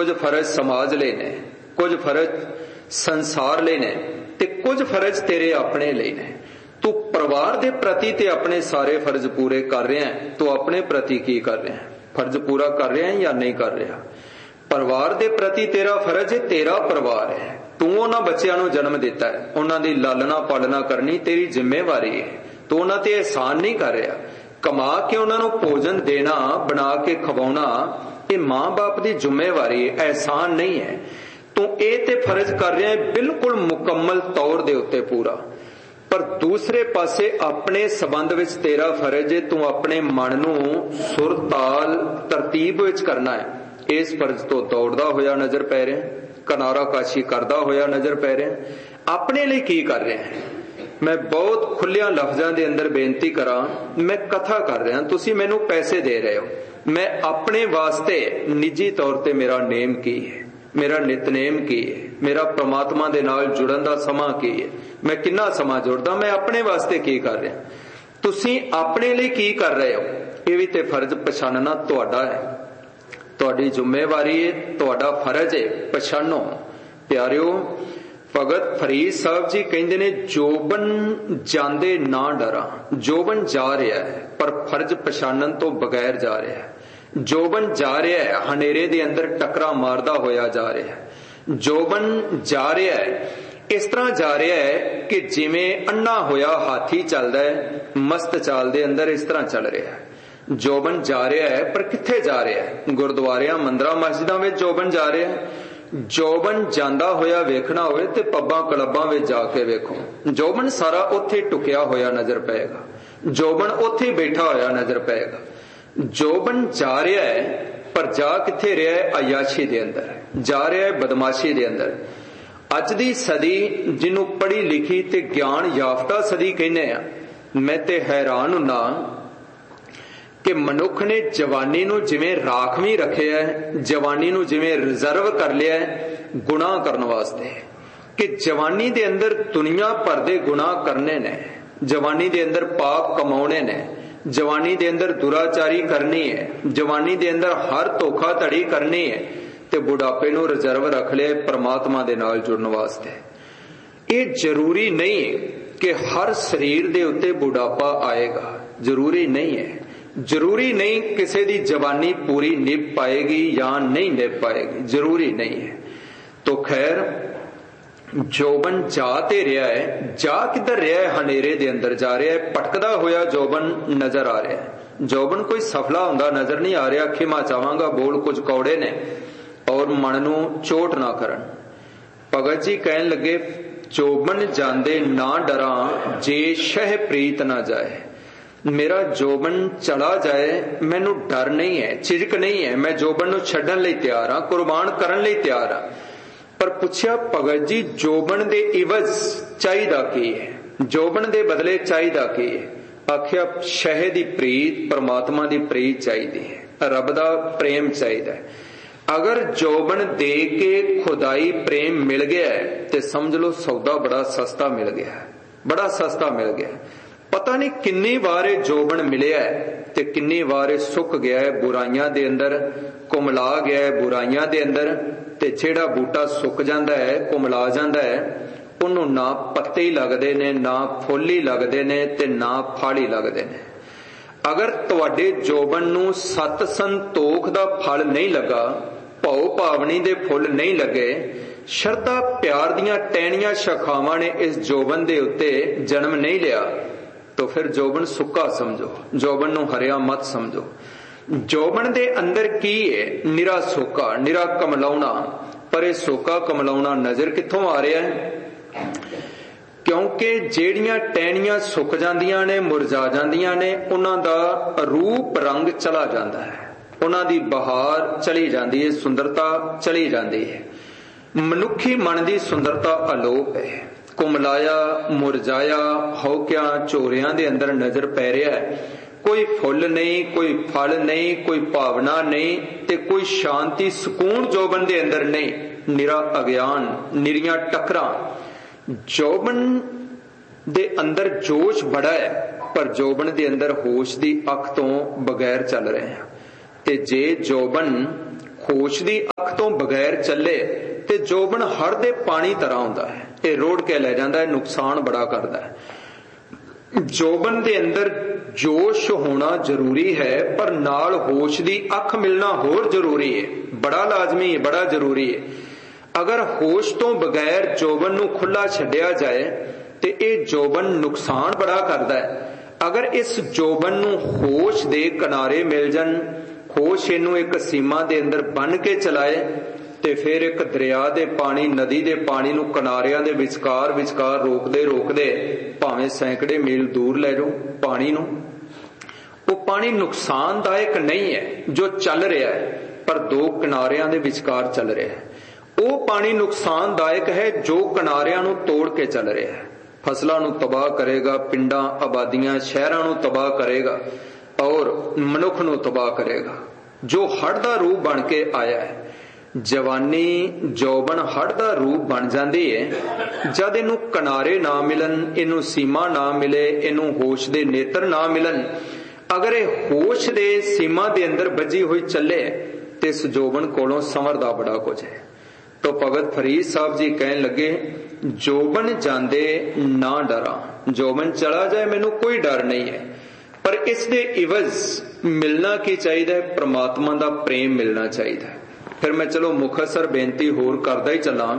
कुछ फर्ज समाज ले ने, कुछ फर्ज संसार ले ने, ते कुछ फर्ज तेरे अपने ले ने। तू परिवार के प्रति ते अपने सारे फर्ज पूरे कर रहा है, तू अपने प्रति की कर रहा है? फर्ज पूरा कर रहा है या नहीं कर रहा? परिवार के प्रति तेरा फर्ज है, तेरा परिवार है, तू उन्हां बच्चियां नूं जन्म दिता है, उन्हां दी लालना पालना करनी तेरी जिम्मेवारी है। तू उन्हां ते एहसान नहीं कर रहा। कमा के उन्हां नूं भोजन देना, बना के खवाउणा, ये मां बाप की जिम्मेवारी है, एहसान नहीं है। तू ये ते फर्ज कर रहा है बिल्कुल मुकम्मल तौर दे उत्ते पूरा। पर दूसरे पासे अपने संबंध विच तेरा फर्ज है, तू अपने मन नूं सुर ताल तरतीब विच करना है। इस फर्ज तो दौड़दा होया नजर पै रहा, किनारा काशी करदा होया नजर पै रहा। अपने लिए की कर रहे हैं? मैं बहुत खुलिया लफ्जां दे अंदर बेनती करा, मैं कथा कर रहा, तुसी मैनू पैसे दे रहे हो, मैं अपने वास्ते निजी तौर ते मेरा नेम की है, मेरा नितनेम की है, मेरा परमात्मा दे नाल जुड़न दा समा की है, मैं कितना समा जुड़दा, मैं अपने वास्ते की कर रहा, तुसी अपने लिए की कर रहे हो? ये भी ते फर्ज पछानना तुहाडा है, तुहाडी जिम्मेवारी है, तुहाडा फर्ज है, पछानो। प्यारिओ, भगत फरीद साहब जी कहंदे ने, जोबन जांदे ना डरा। जोबन जा रहा है पर फर्ज पछानन तो बगैर जा रहा है। जोबन जा रहा है, हनेरे दे अंदर टकरा मारदा होया जा रहा है। जोबन जा रहा है, इस तरह जा रहा है कि जिवें अन्ना होया हाथी चलदा है, मस्त चाल दे अंदर इस तरह चल रहा है। जोबन जा रहा है पर कित्थे जा रहा है? गुरुद्वारियां, मंदिरां, मस्जिदां विच जोबन जा रहा है। जोबन जांदा होया वेखना होवे ते पब्बां क्लबां विच जाके वेखो, जोबन सारा उत्थे टुकिया होया नजर पेगा, जोबन उत्थे बैठा होया नजर पेगा। जोबन जा रहा है पर जा किथे रहा है? अयाशी दे अंदर जा रहा है, बदमाशी दे अंदर। अज दी सदी जिन्हों पढ़ी लिखी ते ज्ञान याफ्ता सदी कहने आ, मैं ते हैरान हुन्ना कि मनुख ने जवानी नूं जिवें राखवी रखिया है, जवानी नूं जिवें रिजर्व कर लिया है गुनाह करने वास्ते, कि जवानी दे अंदर दुनिया भर दे गुनाह करने ने, जवानी दे अंदर पाप कमाने ने, जवानी दे अंदर दुराचारी करनी है, जवानी दे अंदर हर धोखाधड़ी करनी है, ते बुढ़ापे नूं रिजर्व रख लिया परमात्मा दे नाल जुड़न वास्ते। ये जरूरी नहीं कि हर शरीर दे उत्ते बुढ़ापा आएगा, जरूरी नहीं है। जरूरी नहीं किसी दी जवानी पूरी निभ पाएगी या नहीं निभ पाएगी, जरूरी नहीं है। तो खैर, जोबन जा ते रहा है, जा किधर रहा है? हनेरे दे अंदर जा रहा है, भटकदा होया जोबन नजर आ रहा है। जोबन कोई सफला हुंदा नजर नहीं आ रहा। खिमा चाहांगा बोल कुछ कौड़े ने और मन नूं चोट ना करन। भगत जी कहन लगे, जोबन जांदे ना डरा, जे शह प्रीत ना जाए। मेरा जोबन चला जाए मैनू डर नहीं है, झिझक नहीं है, मैं जोबन नूं छड्डण लई तैयार हां, कुर्बान करन लई तैयार हां। पर पुछया, भगत जी जोबन दे इवज चाहीदा की है? जोबन दे बदले चाहीदा की है? आखिया, शह दी प्रीत, परमात्मा दी प्रीत चाहिदी है, रब दा प्रेम चाहिदा है। अगर जोबन दे के खुदाई प्रेम मिल गया है ते समझ लो सौदा बड़ा सस्ता मिल गया है, बड़ा सस्ता मिल गया है। पता नहीं किन्नी वार जोबन मिलिया है ते किन्नी वार सुक गया है, बुराइयां दे अंदर कुमला गया है, बुराइयां दे अंदर। ते जेड़ा बूटा सुक जांदा है, कुमला जांदा है, उन्हों ना पत्ते ही लगदे ने, ना फुल ही लगदे ने ते ना फल ही लगदे ने। अगर तुहाडे जोबन नूं सत संतोख दा फल नहीं लगा, भौ भावनी दे फुल नहीं लगे, शरधा प्यार दियां टहनियां शाखावां ने इस जोबन दे उत्ते जन्म नहीं लिया, तो फिर जोबन सुक्का समझो, जोबन नूं हरिया मत समझो। जोबन दे अंदर की है? निरा सोका, निरा कमलाउना। पर यह सोका कमलाउना नजर कित्थों आ रहा है? क्योंकि जेड़ियां टहनियां सुक जांदियां ने, मुरझा जांदियां ने, उन्हां दा रूप रंग चला जांदा है, उन्हां दी बहार चली जांदी है, सुंदरता चली जांदी है। मनुखी मन दी सुंदरता अलोप है। कुमलाया मुरझाया होक्या चोरियां दे अंदर नजर पै रहा है, कोई फुल नहीं, कोई फल नहीं, कोई भावना नहीं, ते कोई शांति सुकून जोबन दे अंदर नहीं, निरा अज्ञान, निरियां टकरां। जोबन दे अंदर जोश बड़ा है, पर जोबन दे अंदर होश दी अख तो बगैर चल रहे हैं। ते जे जोबन ਹੋਸ਼ ਦੀ ਅੱਖ ਤੋਂ ਬਗੈਰ ਚੱਲੇ ਤੇ ਜੋਬਨ ਹੜ ਦੇ ਪਾਣੀ ਤਰ੍ਹਾਂ ਹੁੰਦਾ ਹੈ, ਇਹ ਰੋੜ ਕੇ ਲੈ ਜਾਂਦਾ ਹੈ, ਨੁਕਸਾਨ ਬੜਾ ਕਰਦਾ ਹੈ। ਜੋਬਨ ਦੇ ਅੰਦਰ ਜੋਸ਼ ਹੋਣਾ ਜ਼ਰੂਰੀ ਹੈ, ਪਰ ਨਾਲ ਹੋਸ਼ ਦੀ ਅੱਖ ਮਿਲਣਾ ਹੋਰ ਜ਼ਰੂਰੀ ਹੈ, ਬੜਾ ਲਾਜ਼ਮੀ ਹੈ, ਬੜਾ ਜ਼ਰੂਰੀ ਹੈ। ਅਗਰ ਹੋਸ਼ ਤੋਂ ਬਗੈਰ ਜੋਬਨ ਨੂੰ ਖੁੱਲਾ ਛੱਡਿਆ ਜਾਏ ਤੇ ਇਹ ਜੋਬਨ ਨੁਕਸਾਨ ਬੜਾ ਕਰਦਾ ਹੈ। ਅਗਰ ਇਸ ਜੋਬਨ ਨੂੰ ਹੋਸ਼ ਦੇ ਕਿਨਾਰੇ ਮਿਲ ਜਾਣ, ਹੋਸ਼ ਇਹਨੂੰ ਇੱਕ ਸੀਮਾ ਦੇ ਅੰਦਰ ਬੰਨ ਕੇ ਚਲਾਏ ਤੇ ਫਿਰ ਇੱਕ ਦਰਿਆ ਦੇ ਪਾਣੀ, ਨਦੀ ਦੇ ਪਾਣੀ ਨੂੰ ਕਿਨਾਰਿਆਂ ਦੇ ਵਿਚਕਾਰ ਰੋਕਦੇ ਰੋਕਦੇ ਭਾਵੇਂ ਸੈਂਕੜੇ ਮੀਲ ਦੂਰ ਲੈ ਜਾਓ ਪਾਣੀ ਨੂੰ, ਉਹ ਪਾਣੀ ਨੁਕਸਾਨਦਾਇਕ ਨਹੀਂ ਹੈ ਜੋ ਚੱਲ ਰਿਹਾ ਹੈ, ਪਰ ਦੋ ਕਿਨਾਰਿਆਂ ਦੇ ਵਿਚਕਾਰ ਚੱਲ ਰਿਹਾ ਹੈ। ਉਹ ਪਾਣੀ ਨੁਕਸਾਨਦਾਇਕ ਹੈ ਜੋ ਕਿਨਾਰਿਆਂ ਨੂੰ ਤੋੜ ਕੇ ਚੱਲ ਰਿਹਾ ਹੈ, ਫਸਲਾਂ ਨੂੰ ਤਬਾਹ ਕਰੇਗਾ, ਪਿੰਡਾਂ, ਆਬਾਦੀਆਂ, ਸ਼ਹਿਰਾਂ ਨੂੰ ਤਬਾਹ ਕਰੇਗਾ ਔਰ ਮਨੁੱਖ ਨੂੰ ਤਬਾਹ ਕਰੇਗਾ, ਜੋ ਹੜ੍ਹ ਦਾ ਰੂਪ ਬਣ ਕੇ ਆਇਆ ਹੈ। ਜਵਾਨੀ ਜੌਬਨ ਹੜ੍ਹ ਦਾ ਰੂਪ ਬਣ ਜਾਂਦੀ ਹੈ ਜਦ ਇਹਨੂੰ ਕਿਨਾਰੇ ਨਾ ਮਿਲਣ, ਇਹਨੂੰ ਸੀਮਾ ਨਾ ਮਿਲੇ, ਇਹਨੂੰ ਹੋਸ਼ ਦੇ ਨੇਤਰ ਨਾ ਮਿਲਣ। ਅਗਰ ਇਹ ਹੋਸ਼ ਦੇ ਸੀਮਾ ਦੇ ਅੰਦਰ ਵੱਜੀ ਹੋਈ ਚੱਲੇ ਤੇ ਇਸ ਜੌਬਨ ਕੋਲੋਂ ਸੰਵਰਦਾ ਬੜਾ ਕੁਝ ਹੈ। ਤੋ ਭਗਤ ਫਰੀਦ ਸਾਹਿਬ ਜੀ ਕਹਿਣ ਲੱਗੇ, ਜੌਬਨ ਜਾਂਦੇ ਨਾ ਡਰਾਂ, ਜੌਬਨ ਚਲਾ ਜਾਏ ਮੈਨੂੰ ਕੋਈ ਡਰ ਨਹੀਂ ਹੈ, ਪਰ ਇਸ ਦੇ ਇਵਜ਼ ਮਿਲਣਾ ਕੀ ਚਾਹੀਦਾ ਹੈ? ਪ੍ਰਮਾਤਮਾ ਦਾ ਪ੍ਰੇਮ ਮਿਲਣਾ ਚਾਹੀਦਾ ਹੈ। ਫਿਰ ਮੈਂ ਚਲੋ ਮੁਖਤਸਰ ਬੇਨਤੀ ਹੋਰ ਕਰਦਾ ਹੀ ਚੱਲਾਂ।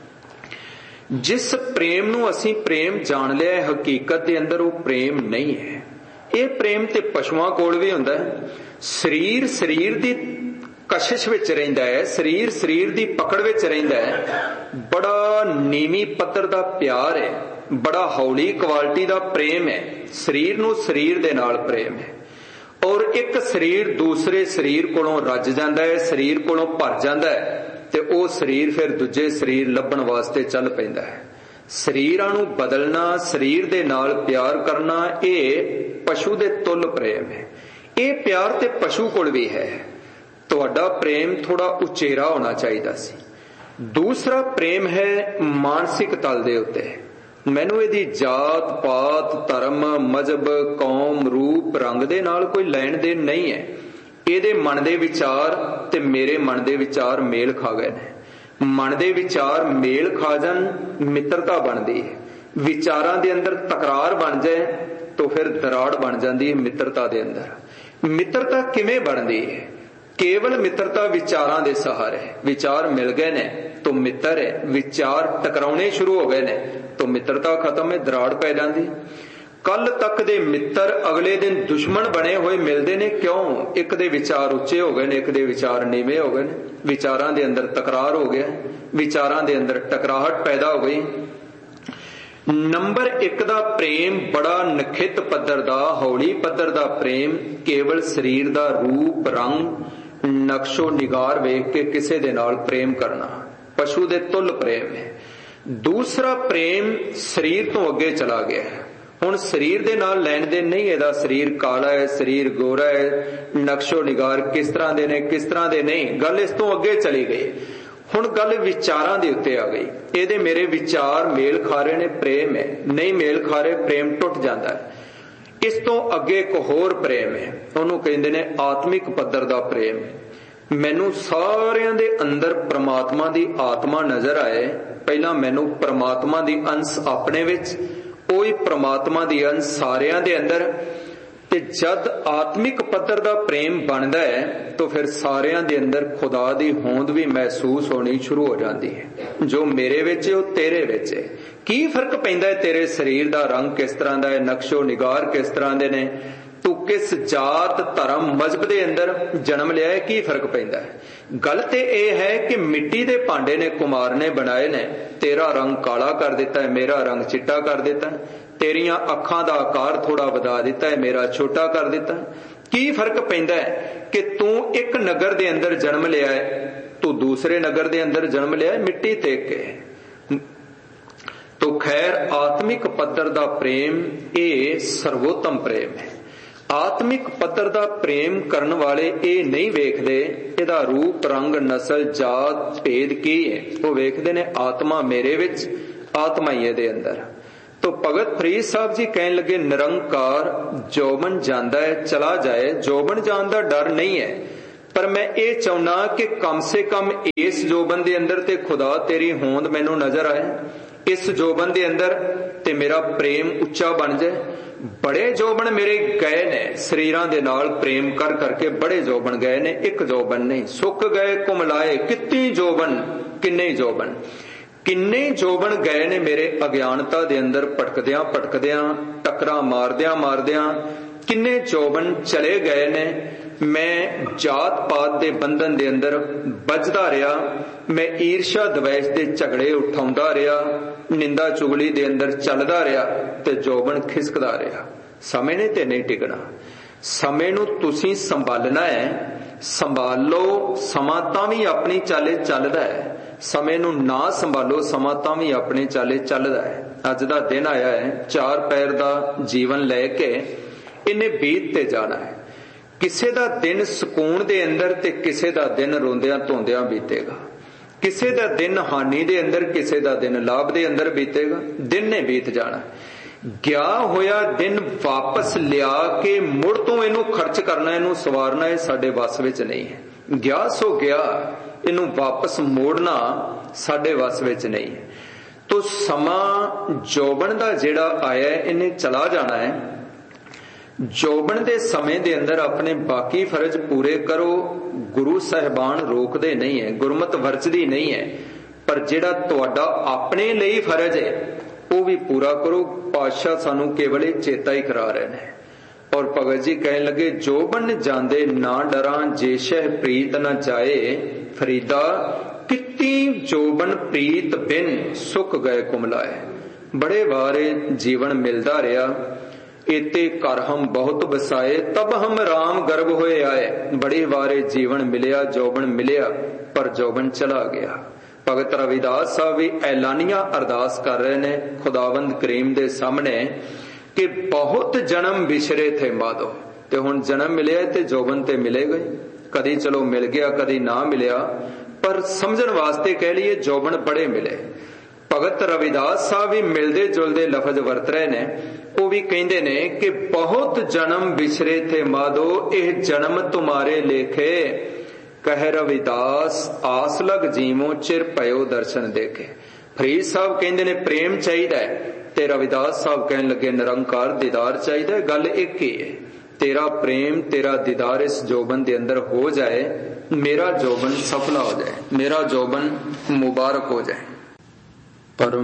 ਜਿਸ ਪ੍ਰੇਮ ਨੂੰ ਅਸੀਂ ਪ੍ਰੇਮ ਜਾਣ ਲਿਆ ਹੈ, ਹਕੀਕਤ ਦੇ ਅੰਦਰ ਉਹ ਪ੍ਰੇਮ ਨਹੀਂ ਹੈ। ਇਹ ਪ੍ਰੇਮ ਤੇ ਪਸ਼ੂਆਂ ਕੋਲ ਵੀ ਹੁੰਦਾ ਹੈ। ਸਰੀਰ ਸਰੀਰ ਦੀ ਕਸ਼ਿਸ਼ ਵਿੱਚ ਰਹਿੰਦਾ ਹੈ, ਸਰੀਰ ਸਰੀਰ ਦੀ ਪਕੜ ਵਿੱਚ ਰਹਿੰਦਾ ਹੈ। ਬੜਾ ਨੀਵੀਂ ਪੱਧਰ ਦਾ ਪਿਆਰ ਹੈ, ਬੜਾ ਹੌਲੀ ਕੁਆਲਿਟੀ ਦਾ ਪ੍ਰੇਮ ਹੈ। ਸਰੀਰ ਨੂੰ ਸਰੀਰ ਦੇ ਨਾਲ ਪ੍ਰੇਮ ਹੈ ਔਰ ਇੱਕ ਸਰੀਰ ਦੂਸਰੇ ਸਰੀਰ ਕੋਲੋਂ ਰੱਜ ਜਾਂਦਾ ਹੈ, ਸਰੀਰ ਕੋਲੋਂ ਭਰ ਜਾਂਦਾ ਹੈ ਤੇ ਉਹ ਸਰੀਰ ਫਿਰ ਦੂਜੇ ਸਰੀਰ ਲੱਭਣ ਵਾਸਤੇ ਚੱਲ ਪੈਂਦਾ ਹੈ। ਸਰੀਰਾਂ ਨੂੰ ਬਦਲਣਾ, ਸਰੀਰ ਦੇ ਨਾਲ ਪਿਆਰ ਕਰਨਾ, ਇਹ ਪਸ਼ੂ ਦੇ ਤੁੱਲ ਪ੍ਰੇਮ ਹੈ। ਇਹ ਪਿਆਰ ਤੇ ਪਸ਼ੂ ਕੋਲ ਵੀ ਹੈ। ਤੁਹਾਡਾ ਪ੍ਰੇਮ ਥੋੜਾ ਉਚੇਰਾ ਹੋਣਾ ਚਾਹੀਦਾ ਸੀ। ਦੂਸਰਾ ਪ੍ਰੇਮ ਹੈ ਮਾਨਸਿਕ ਤਲ ਦੇ ਉੱਤੇ। ਮੈਨੂੰ ਇਹਦੀ ਜਾਤ ਪਾਤ, ਧਰਮ, ਮਜ਼ਹਬ, ਕੌਮ, ਰੂਪ, ਰੰਗ ਦੇ ਨਾਲ ਕੋਈ ਲੈਣ ਦੇਣ ਨਹੀਂ ਹੈ। ਇਹਦੇ ਮਨ ਦੇ ਵਿਚਾਰ ਤੇ ਮੇਰੇ ਮਨ ਦੇ ਵਿਚਾਰ ਮੇਲ ਖਾ ਗਏ ਨੇ। ਮਨ ਦੇ ਵਿਚਾਰ ਮੇਲ ਖਾ ਜਾਣ, ਮਿੱਤਰਤਾ ਬਣਦੀ ਹੈ। ਵਿਚਾਰਾਂ ਦੇ ਅੰਦਰ ਤਕਰਾਰ ਬਣ ਜਾਏ ਤਾਂ ਫਿਰ ਦਰਾੜ ਬਣ ਜਾਂਦੀ ਹੈ ਮਿੱਤਰਤਾ ਦੇ ਅੰਦਰ। ਮਿੱਤਰਤਾ ਕਿਵੇਂ ਬਣਦੀ ਹੈ? ਕੇਵਲ ਮਿੱਤਰਤਾ ਵਿਚਾਰਾਂ ਦੇ ਸਹਾਰੇ। ਵਿਚਾਰ ਮਿਲ ਗਏ ਨੇ ਤਾਂ ਮਿੱਤਰ ਹੈ, ਵਿਚਾਰ ਟਕਰਾਉਣੇ ਸ਼ੁਰੂ ਹੋ ਗਏ ਨੇ ਤਾਂ ਮਿੱਤਰਤਾ ਖਤਮ ਹੈ, ਦਰਾੜ ਪੈ ਜਾਂਦੀ। ਕੱਲ ਤੱਕ ਦੇ ਮਿੱਤਰ ਅਗਲੇ ਦਿਨ ਦੁਸ਼ਮਣ ਬਣੇ ਹੋਏ ਮਿਲਦੇ ਨੇ। ਕਿਉਂ? ਇੱਕ ਦੇ ਵਿਚਾਰ ਉੱਚੇ ਹੋ ਗਏ ਨੇ, ਇੱਕ ਦੇ ਵਿਚਾਰ ਨੀਵੇਂ ਹੋ ਗਏ ਨੇ। ਵਿਚਾਰਾਂ ਦੇ ਅੰਦਰ ਤਕਰਾਰ ਹੋ ਗਿਆ, ਵਿਚਾਰਾਂ ਦੇ ਅੰਦਰ ਟਕਰਾਹਟ ਪੈਦਾ ਹੋ ਗਈ। ਨੰਬਰ 1 ਦਾ ਪ੍ਰੇਮ ਬੜਾ ਨਖਿੱਤ ਪੱਧਰ ਦਾ, ਹੌਲੀ ਪੱਧਰ ਦਾ ਪ੍ਰੇਮ, ਕੇਵਲ ਸਰੀਰ ਦਾ ਰੂਪ, ਰੰਗ, ਨਕਸ਼ੋ ਨਿਗਾਰ ਵੇਖ ਕੇ ਕਿਸੇ ਦੇ ਨਾਲ ਪ੍ਰੇਮ ਕਰਨਾ, ਪਸ਼ੂ ਦੇ ਤੁੱਲ ਪ੍ਰੇਮ ਹੈ। ਦੂਸਰਾ ਪ੍ਰੇਮ ਸਰੀਰ ਤੋਂ ਅੱਗੇ ਚਲਾ ਗਿਆ। ਹੁਣ ਸਰੀਰ ਦੇ ਨਾਲ ਲੈਣ ਦੇਣ ਨਹੀਂ। ਇਹਦਾ ਸਰੀਰ ਕਾਲਾ ਹੈ, ਸਰੀਰ ਗੋਰਾ ਹੈ, ਨਕਸ਼ੋ ਨਿਗਾਰ ਕਿਸ ਤਰ੍ਹਾਂ ਦੇ ਨੇ, ਕਿਸ ਤਰ੍ਹਾਂ ਦੇ ਨਹੀਂ, ਗੱਲ ਇਸ ਤੋਂ ਅੱਗੇ ਚਲੀ ਗਈ। ਹੁਣ ਗੱਲ ਵਿਚਾਰਾਂ ਦੇ ਉੱਤੇ ਆ ਗਈ। ਇਹਦੇ ਮੇਰੇ ਵਿਚਾਰ ਮੇਲ ਖਾ ਰਹੇ ਨੇ, ਪ੍ਰੇਮ ਹੈ। ਨਹੀਂ ਮੇਲ ਖਾ ਰਹੇ, ਪ੍ਰੇਮ ਟੁੱਟ ਜਾਂਦਾ ਹੈ। ਇਸ ਤੋਂ ਅੱਗੇ ਇੱਕ ਹੋਰ ਪ੍ਰੇਮ ਹੈ, ਉਹਨੂੰ ਕਹਿੰਦੇ ਨੇ ਆਤਮਿਕ ਪੱਧਰ ਦਾ ਪ੍ਰੇਮ। ਮੈਨੂੰ ਸਾਰਿਆਂ ਦੇ ਅੰਦਰ ਪ੍ਰਮਾਤਮਾ ਦੀ ਆਤਮਾ ਨਜ਼ਰ ਆਏ। ਪਹਿਲਾਂ ਮੈਨੂੰ ਪ੍ਰਮਾਤਮਾ ਦੀ ਅੰਸ਼ ਆਪਣੇ ਵਿੱਚ, ਉਹੀ ਪ੍ਰਮਾਤਮਾ ਦੀ ਅੰਸ਼ ਸਾਰਿਆਂ ਦੇ ਅੰਦਰ। ਤੇ ਜਦ ਆਤਮਿਕ ਪੱਧਰ ਦਾ ਪ੍ਰੇਮ ਬਣਦਾ ਹੈ ਤਾਂ ਫਿਰ ਸਾਰਿਆਂ ਦੇ ਅੰਦਰ ਖੁਦਾ ਦੀ ਹੋਂਦ ਵੀ ਮਹਿਸੂਸ ਹੋਣੀ ਸ਼ੁਰੂ ਹੋ ਜਾਂਦੀ ਹੈ। ਜੋ ਮੇਰੇ ਵਿੱਚ ਹੈ ਉਹ ਤੇਰੇ ਵਿੱਚ ਹੈ। ਕੀ ਫਰਕ ਪੈਂਦਾ ਹੈ? ਤੇਰੇ ਸਰੀਰ ਦਾ ਰੰਗ ਕਿਸ ਤਰ੍ਹਾਂ ਦਾ ਹੈ, ਨਕਸ਼ੋ ਨਿਗਾਰ ਕਿਸ ਤਰ੍ਹਾਂ ਦੇ ਨੇ, ਤੂੰ ਕਿਸ ਜਾਤ, ਧਰਮ, ਮਜ਼ਹਬ ਦੇ ਅੰਦਰ ਜਨਮ ਲਿਆ ਹੈ, ਕੀ ਫਰਕ ਪੈਂਦਾ ਹੈ? ਗੱਲ ਤੇ ਇਹ ਹੈ ਕਿ ਮਿੱਟੀ ਦੇ ਭਾਂਡੇ ਨੇ ਕੁਮਾਰ ਨੇ ਬਣਾਏ ਨੇ। ਤੇਰਾ ਰੰਗ ਕਾਲਾ ਕਰ ਦਿੱਤਾ ਹੈ, ਮੇਰਾ ਰੰਗ ਚਿੱਟਾ ਕਰ ਦਿੱਤਾ ਹੈ। ਤੇਰੀਆਂ ਅੱਖਾਂ ਦਾ ਆਕਾਰ ਥੋੜਾ ਵਧਾ ਦਿੱਤਾ ਹੈ, ਮੇਰਾ ਛੋਟਾ ਕਰ ਦਿੱਤਾ ਹੈ। ਕੀ ਫਰਕ ਪੈਂਦਾ ਹੈ ਕਿ ਤੂੰ ਇੱਕ ਨਗਰ ਦੇ ਅੰਦਰ ਜਨਮ ਲਿਆ ਹੈ, ਤੂੰ ਦੂਸਰੇ ਨਗਰ ਦੇ ਅੰਦਰ ਜਨਮ ਲਿਆ ਹੈ ਮਿੱਟੀ ਤੇ ਕੇ। ਤੋ ਖੈਰ ਆਤਮਿਕ ਪੱਧਰ ਦਾ ਪ੍ਰੇਮ ਇਹ ਸਰਵੋਤਮ ਪ੍ਰੇਮ ਹੈ। ਆਤਮਿਕ ਪੱਧਰ ਦਾ ਪ੍ਰੇਮ ਕਰਨ ਵਾਲੇ ਇਹ ਨਹੀਂ ਵੇਖਦੇ ਇਹਦਾ ਰੂਪ, ਰੰਗ, ਨਸਲ, ਜਾਤ, ਭੇਦ ਕੀ ਹੈ। ਉਹ ਵੇਖਦੇ ਨੇ ਆਤਮਾ ਮੇਰੇ ਵਿੱਚ, ਆਤਮਾ ਹੀ ਇਹਦੇ ਅੰਦਰ। ਤੋ ਭਗਤ ਫਰੀਦ ਸਾਹਿਬ ਜੀ ਕਹਿਣ ਲੱਗੇ, ਨਿਰੰਕਾਰ ਜੌਬਨ ਜਾਂਦਾ ਹੈ ਚਲਾ ਜਾਏ, ਜੌਬਨ ਜਾਣ ਦਾ ਡਰ ਨਹੀਂ ਹੈ, पर मैं ये चाहना कि कम से कम इस जोबन के अंदर ते खुदा तेरी होंद मैनू नजर आए, इस जोबन के अंदर ते मेरा प्रेम उच्चा बन जाए। बड़े जोबन मेरे गए ने शरीरां दे नाल प्रेम कर करके, बड़े जोबन गए ने, एक जोबन नहीं। सुक गए कुमलाए कितनी जोबन, किन्ने जोबन, किन्ने जोबन गए ने मेरे अज्ञानता दे अंदर भटकदियां भटकदियां, टकरां मारदियां मारदियां, किन्ने जोबन चले गए ने। मैं जात पात दे बंधन दे अंदर बजदा रहा, मैं ईर्षा द्वेष दे झगड़े उठाउंदा रहा, निंदा चुगली दे अंदर चलदा रहा ते जोबन खिसकदा रहा। समय ने ते नहीं टिकना, समय नू तुसीं संभालना है। संभाल लो, समा तां भी अपनी चाले चलदा है। समय नू ना संभालो, समा तां भी अपनी चाले चलदा है। अज दा दिन आया है, 4 पैर दा जीवन लैके इन्हें बीत ते जाना है। किसे दा दिन सुकून दे अंदर ते किसे दा दिन रोंदियां धोंदियां बीतेगा, किसे दा दिन हानि दे अंदर, किसे दा दिन लाभ दे अंदर बीतेगा। दिन ने बीत जाना। गया होया दिन वापस लिया के मुड़ तो इनू खर्च करना, इनू सवारना, ये साडे वस विच नहीं है। गया सो गया, इनू वापस मोड़ना साडे वस विच नहीं है। तो समा जोबन दा जेड़ा आया है, इन्हें चला जाना है। जोबन दे समय दे अंदर अपने बाकी फर्ज पूरे करो। गुरु साहिबान रोकदे नहीं है, गुरमत वरचदी नहीं है, पर जेड़ा तुहाडा अपने लिए फर्ज है वो भी पूरा करो। पातशाह सानू केवल चेता ही करा रहे हैं। और भगत जी कहने लगे, जोबन जांदे ना डरां, जे शह प्रीत न जाए फरीदा, कितनी जोबन प्रीत बिन सुक गए कुमलाए। बड़े वारे जीवन मिलदा रहा, एते कर हम बहुत बसाए, तब हम राम गर्भ होए आए। बड़े वारे जीवन मिलिया, जोबन मिलिया, पर जोबन चला गया। भगत रविदास साहब भी ऐलानिया अरदास कर रहे ने खुदावंद करीम दे सामने कि बहुत जन्म बिछरे थे माधो, ते हुण जन्म मिलिया ते जोबन ते मिलेगा ही। कदी चलो मिल गया, कदी ना मिलिया, पर समझण वास्ते कह लीए जोबन बड़े मिले। भगत रविदास साहब भी मिलदे जुलदे लफज वरत रहे ने। वो भी कहंदे ने कि बहुत जन्म बिछरे थे माधो, एह जन्म तुम्हारे लेखे, कह रविदास आस लग जीवो, चिर पयो दर्शन देखे। फरीद साहब कहंदे ने प्रेम चाहिदा है, ते रविदास साहब कहन लगे निरंकार दीदार चाहिदा है। गल एक ही है, तेरा प्रेम तेरा दीदार इस जोबन दे अंदर हो जाए, मेरा जोबन सफला हो जाए, मेरा जोबन मुबारक हो जाए। परम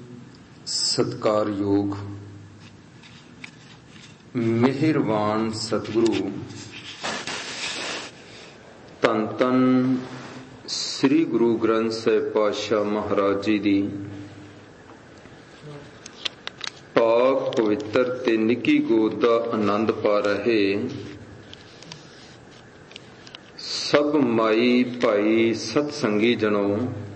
सत्कार योग मेहरबान सतगुरु धन धन श्री गुरु ग्रंथ साहिब पातशाह महाराज जी दी पाक पवित्र ते निकी गोद दा आनंद पा रहे सब माई भाई सतसंगी जनों,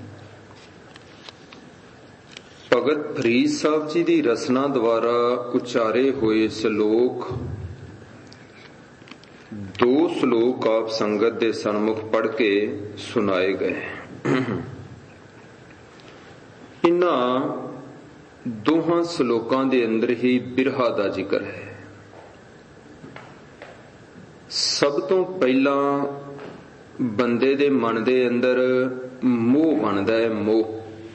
भगत फरीद साहब जी की रचना द्वारा उचारे हुए श्लोक, 2 श्लोक आप संगत के सन्मुख पढ़ के सुनाए गए। इन्हां दोहां श्लोकां दे अंदर ही बिरहा दा जिक्र है। सब तो पहला बंदे दे मन दे अंदर मोह बनदा है, मोह।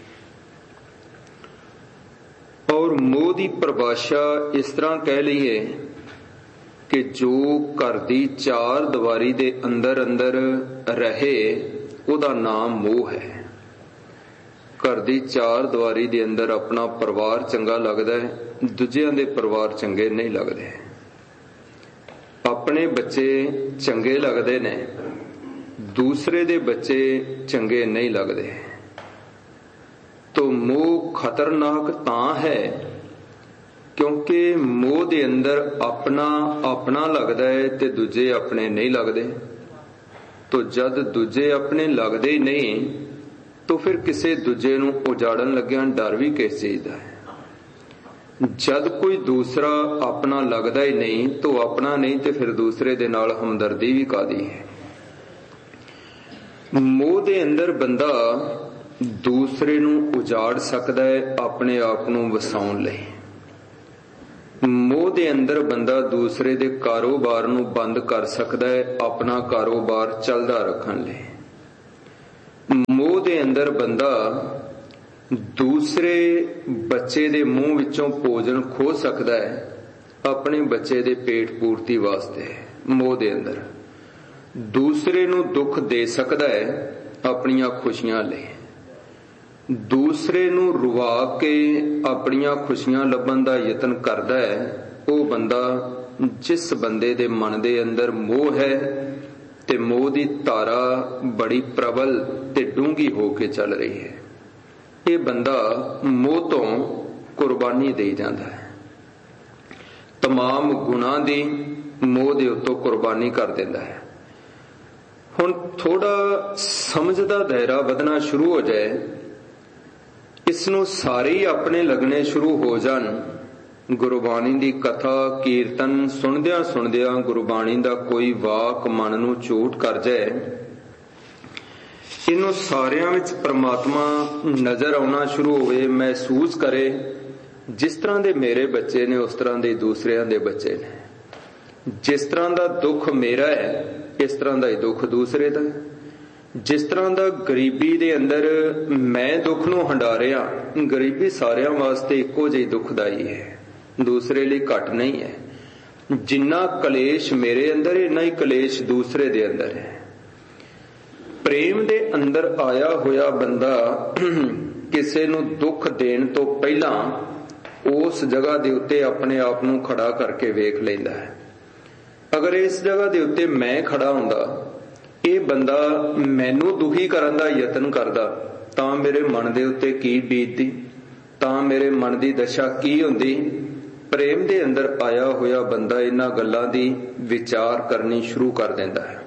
और मोह की परिभाषा इस तरह कह लीए कि जो घर की 4 दीवारी दे अंदर अंदर रहे उदा नाम मोह है। घर की 4 दीवारी दे अंदर अपना परिवार चंगा लगता है, दूजियां दे परिवार चंगे नहीं लगते। अपने बच्चे चंगे लगते ने, दूसरे दे बच्चे चंगे नहीं लगते। तो मोह खतरनाक तां है क्योंकि मोह दे अंदर अपना अपना लगता है ते दूजे अपने नहीं लगते। तो जद दूजे अपने लगते ही नहीं तो फिर किसी दूजे नूं उजाड़न लग्या डर भी किस चीज दा है। जद कोई दूसरा अपना लगता ही नहीं तो अपना नहीं तो फिर दूसरे दे नाल हमदर्दी भी कादी है। मोह दे अंदर बंदा दूसरे नूं उजाड़ सकदा है अपने आप नूं वसाउण लई। ਮੋਹ ਦੇ ਅੰਦਰ ਬੰਦਾ ਦੂਸਰੇ ਦੇ ਕਾਰੋਬਾਰ ਨੂੰ ਬੰਦ ਕਰ ਸਕਦਾ ਹੈ ਆਪਣਾ ਕਾਰੋਬਾਰ ਚੱਲਦਾ ਰੱਖਣ ਲਈ। ਮੋਹ ਦੇ ਅੰਦਰ ਬੰਦਾ ਦੂਸਰੇ ਬੱਚੇ ਦੇ ਮੂੰਹ ਵਿੱਚੋਂ ਭੋਜਨ ਖੋਹ ਸਕਦਾ ਹੈ ਆਪਣੇ ਬੱਚੇ ਦੇ ਪੇਟ ਪੂਰਤੀ ਵਾਸਤੇ। ਮੋਹ ਦੇ ਅੰਦਰ ਦੂਸਰੇ ਨੂੰ ਦੁੱਖ ਦੇ ਸਕਦਾ ਹੈ ਆਪਣੀਆਂ ਖੁਸ਼ੀਆਂ ਲਈ। ਦੂਸਰੇ ਨੂੰ ਰੁਵਾ ਕੇ ਆਪਣੀਆਂ ਖੁਸ਼ੀਆਂ ਲੱਭਣ ਦਾ ਯਤਨ ਕਰਦਾ ਹੈ ਉਹ ਬੰਦਾ ਜਿਸ ਬੰਦੇ ਦੇ ਮਨ ਦੇ ਅੰਦਰ ਮੋਹ ਹੈ ਤੇ ਮੋਹ ਦੀ ਧਾਰਾ ਬੜੀ ਪ੍ਰਬਲ ਤੇ ਡੂੰਘੀ ਹੋ ਕੇ ਚੱਲ ਰਹੀ ਹੈ, ਇਹ ਬੰਦਾ ਮੋਹ ਤੋਂ ਕੁਰਬਾਨੀ ਦੇ ਜਾਂਦਾ ਹੈ। तमाम ਗੁਣਾਂ ਦੀ ਮੋਹ ਦੇ ਉੱਤੋਂ ਕੁਰਬਾਨੀ ਕਰ ਦਿੰਦਾ ਹੈ। ਹੁਣ ਥੋੜਾ ਸਮਝ ਦਾ ਦਾਇਰਾ ਵਧਣਾ ਸ਼ੁਰੂ ਹੋ ਜਾਏ, ਇਸ ਨੂੰ ਸਾਰੇ ਹੀ ਆਪਣੇ ਲੱਗਣੇ ਸ਼ੁਰੂ ਹੋ ਜਾਣ। ਗੁਰਬਾਣੀ ਦੀ ਕਥਾ ਕੀਰਤਨ ਸੁਣਦਿਆਂ ਸੁਣਦਿਆਂ ਗੁਰਬਾਣੀ ਦਾ ਕੋਈ ਵਾਕ ਮਨ ਨੂੰ ਝੂਟ ਕਰ ਜਾਏ, ਇਹਨੂੰ ਸਾਰਿਆਂ ਵਿੱਚ ਪ੍ਰਮਾਤਮਾ ਨਜ਼ਰ ਆਉਣਾ ਸ਼ੁਰੂ ਹੋਵੇ, ਮਹਿਸੂਸ ਕਰੇ ਜਿਸ ਤਰ੍ਹਾਂ ਦੇ ਮੇਰੇ ਬੱਚੇ ਨੇ ਉਸ ਤਰ੍ਹਾਂ ਦੇ ਦੂਸਰਿਆਂ ਦੇ ਬੱਚੇ ਨੇ, ਜਿਸ ਤਰ੍ਹਾਂ ਦਾ ਦੁੱਖ ਮੇਰਾ ਹੈ ਇਸ ਤਰ੍ਹਾਂ ਦਾ ਹੀ ਦੁੱਖ ਦੂਸਰੇ ਦਾ, ਜਿਸ ਤਰ੍ਹਾਂ ਦਾ ਗਰੀਬੀ ਦੇ ਅੰਦਰ ਮੈਂ ਦੁੱਖ ਨੂੰ ਹੰਢਾ ਰਿਹਾ, ਗਰੀਬੀ ਸਾਰਿਆਂ ਵਾਸਤੇ ਇੱਕੋ ਜਿਹੀ ਦੁੱਖਦਾਈ ਹੈ, ਦੂਸਰੇ ਲਈ ਘੱਟ ਨਹੀਂ ਹੈ। ਜਿੰਨਾ ਕਲੇਸ਼ ਮੇਰੇ ਅੰਦਰ ਇੰਨਾ ਹੀ ਕਲੇਸ਼ ਦੂਸਰੇ ਦੇ ਅੰਦਰ ਹੈ। ਪ੍ਰੇਮ ਦੇ ਅੰਦਰ ਆਇਆ ਹੋਇਆ ਬੰਦਾ ਕਿਸੇ ਨੂੰ ਦੁੱਖ ਦੇਣ ਤੋਂ ਪਹਿਲਾਂ ਉਸ ਜਗ੍ਹਾ ਦੇ ਉੱਤੇ ਆਪਣੇ ਆਪ ਨੂੰ ਖੜਾ ਕਰਕੇ ਵੇਖ ਲੈਂਦਾ ਹੈ। ਅਗਰ ਇਸ ਜਗ੍ਹਾ ਦੇ ਉੱਤੇ ਮੈਂ ਖੜਾ ਹੁੰਦਾ, ਇਹ ਬੰਦਾ ਮੈਨੂੰ ਦੁਖੀ ਕਰਨ ਦਾ ਯਤਨ ਕਰਦਾ, ਤਾਂ ਮੇਰੇ ਮਨ ਦੇ ਉੱਤੇ ਕੀ ਬੀਤਦੀ, ਤਾਂ ਮੇਰੇ ਮਨ ਦੀ ਦਸ਼ਾ ਕੀ ਹੁੰਦੀ। ਪ੍ਰੇਮ ਦੇ ਅੰਦਰ ਆਇਆ ਹੋਇਆ ਬੰਦਾ ਇਹਨਾਂ ਗੱਲਾਂ ਦੀ ਵਿਚਾਰ ਕਰਨੀ ਸ਼ੁਰੂ ਕਰ ਦਿੰਦਾ ਹੈ।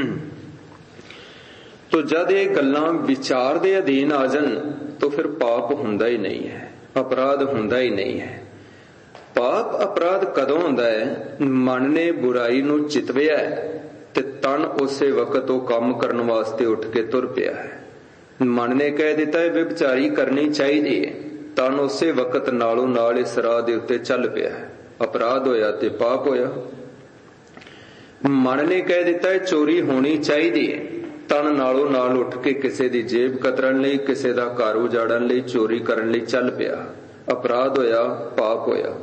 ਤੋ ਜਦ ਇਹ ਗੱਲਾਂ ਵਿਚਾਰ ਦੇ ਅਧੀਨ ਆ ਜਾਣ ਤਾਂ ਫਿਰ ਪਾਪ ਹੁੰਦਾ ਹੀ ਨਹੀਂ ਹੈ, ਅਪਰਾਧ ਹੁੰਦਾ ਹੀ ਨਹੀਂ ਹੈ। ਪਾਪ ਅਪਰਾਧ ਕਦੋਂ ਹੁੰਦਾ ਹੈ? ਮਨ ਨੇ ਬੁਰਾਈ ਨੂੰ ਚਿਤਵਿਆ ਤੇ ਤਨ ਉਸੇ ਵਕਤ ਉਹ ਕੰਮ ਕਰਨ ਵਾਸਤੇ ਉੱਠ ਕੇ ਤੁਰ ਪਿਆ ਹੈ। ਮਨ ਨੇ ਕਹਿ ਦਿੱਤਾ ਹੈ ਵਿਭਚਾਰੀ ਕਰਨੀ ਚਾਹੀਦੀ ਹੈ, ਤਨ ਉਸੇ ਵਕਤ ਨਾਲੋਂ ਨਾਲ ਇਸ ਰਾਹ ਦੇ ਉੱਤੇ ਚੱਲ ਪਿਆ ਹੈ, ਅਪਰਾਧ ਹੋਇਆ ਤੇ ਪਾਪ ਹੋਇਆ। ਮਨ ਨੇ ਕਹਿ ਦਿੱਤਾ ਹੈ ਚੋਰੀ ਹੋਣੀ ਚਾਹੀਦੀ ਹੈ, ਤਨ ਨਾਲੋਂ ਨਾਲ ਉੱਠ ਕੇ ਕਿਸੇ ਦੀ ਜੇਬ ਕਤਰਨ ਲਈ, ਕਿਸੇ ਦਾ ਘਰ ਉਜਾੜਨ ਲਈ, ਚੋਰੀ ਕਰਨ ਲਈ ਚੱਲ ਪਿਆ, ਅਪਰਾਧ ਹੋਇਆ, ਪਾਪ ਹੋਇਆ।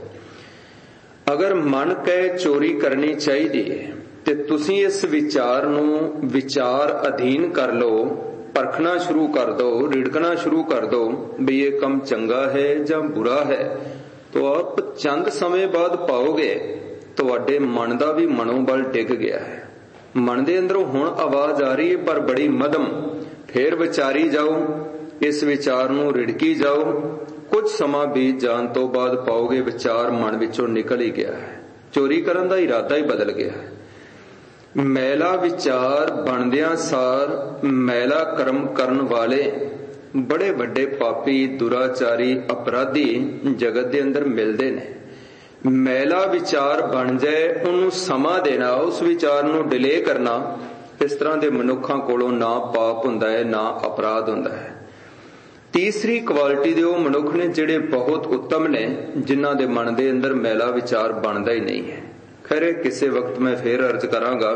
ਅਗਰ ਮਨ ਕਹੇ ਚੋਰੀ ਕਰਨੀ ਚਾਹੀਦੀ ਹੈ ਤੇ ਤੁਸੀਂ ਇਸ ਵਿਚਾਰ ਨੂੰ ਵਿਚਾਰ ਅਧੀਨ ਕਰ ਲਓ, ਪਰਖਣਾ ਸ਼ੁਰੂ ਕਰ ਦਿਓ, ਰਿੜਕਣਾ ਸ਼ੁਰੂ ਕਰ ਦਿਓ ਵੀ ਇਹ ਕੰਮ ਚੰਗਾ ਹੈ ਜਾਂ ਬੁਰਾ ਹੈ, ਤਾਂ ਆਪ ਚੰਦ ਸਮੇਂ ਬਾਅਦ ਪਾਓਗੇ ਤੁਹਾਡੇ ਮਨ ਦਾ ਵੀ ਮਨੋਬਲ ਡਿੱਗ ਗਿਆ ਹੈ। ਮਨ ਦੇ ਅੰਦਰੋਂ ਹੁਣ ਆਵਾਜ਼ ਆ ਰਹੀ ਹੈ ਪਰ ਬੜੀ ਮੱਧਮ, ਫੇਰ ਵਿਚਾਰੀ ਜਾਓ, ਇਸ ਵਿਚਾਰ ਨੂੰ ਰਿੜਕੀ ਜਾਓ। ਕੁਝ ਸਮਾਂ ਬੀਤ ਜਾਣ ਤੋਂ ਬਾਅਦ ਪਾਓਗੇ ਵਿਚਾਰ ਮਨ ਵਿੱਚੋਂ ਨਿਕਲ ਹੀ ਗਿਆ ਹੈ, ਚੋਰੀ ਕਰਨ ਦਾ ਇਰਾਦਾ ਹੀ ਬਦਲ ਗਿਆ ਹੈ। ਮੈਲਾ ਵਿਚਾਰ ਬਣਦਿਆਂ ਸਾਰ ਮੈਲਾ ਕਰਮ ਕਰਨ ਵਾਲੇ ਬੜੇ ਵੱਡੇ ਪਾਪੀ, ਦੁਰਾਚਾਰੀ, ਅਪਰਾਧੀ ਜਗਤ ਦੇ ਅੰਦਰ ਮਿਲਦੇ ਨੇ। ਮੈਲਾ ਵਿਚਾਰ ਬਣ ਜਾਏ, ਉਹਨੂੰ ਸਮਾਂ ਦੇਣਾ, ਉਸ ਵਿਚਾਰ ਨੂੰ ਡਿਲੇ ਕਰਨਾ, ਇਸ ਤਰ੍ਹਾਂ ਦੇ ਮਨੁੱਖਾਂ ਕੋਲੋਂ ਨਾ ਪਾਪ ਹੁੰਦਾ ਹੈ ਨਾ ਅਪਰਾਧ ਹੁੰਦਾ ਹੈ। ਤੀਸਰੀ ਕੁਆਲਿਟੀ ਦੇ ਉਹ ਮਨੁੱਖ ਨੇ ਜਿਹੜੇ ਬਹੁਤ ਉੱਤਮ ਨੇ, ਜਿਨ੍ਹਾਂ ਦੇ ਮਨ ਦੇ ਅੰਦਰ ਮੈਲਾ ਵਿਚਾਰ ਬਣਦਾ ਹੀ ਨਹੀਂ ਹੈ। ਖੈਰ ਕਿਸੇ ਵਕਤ ਮੈਂ ਫੇਰ ਅਰਜ਼ ਕਰਾਂਗਾ।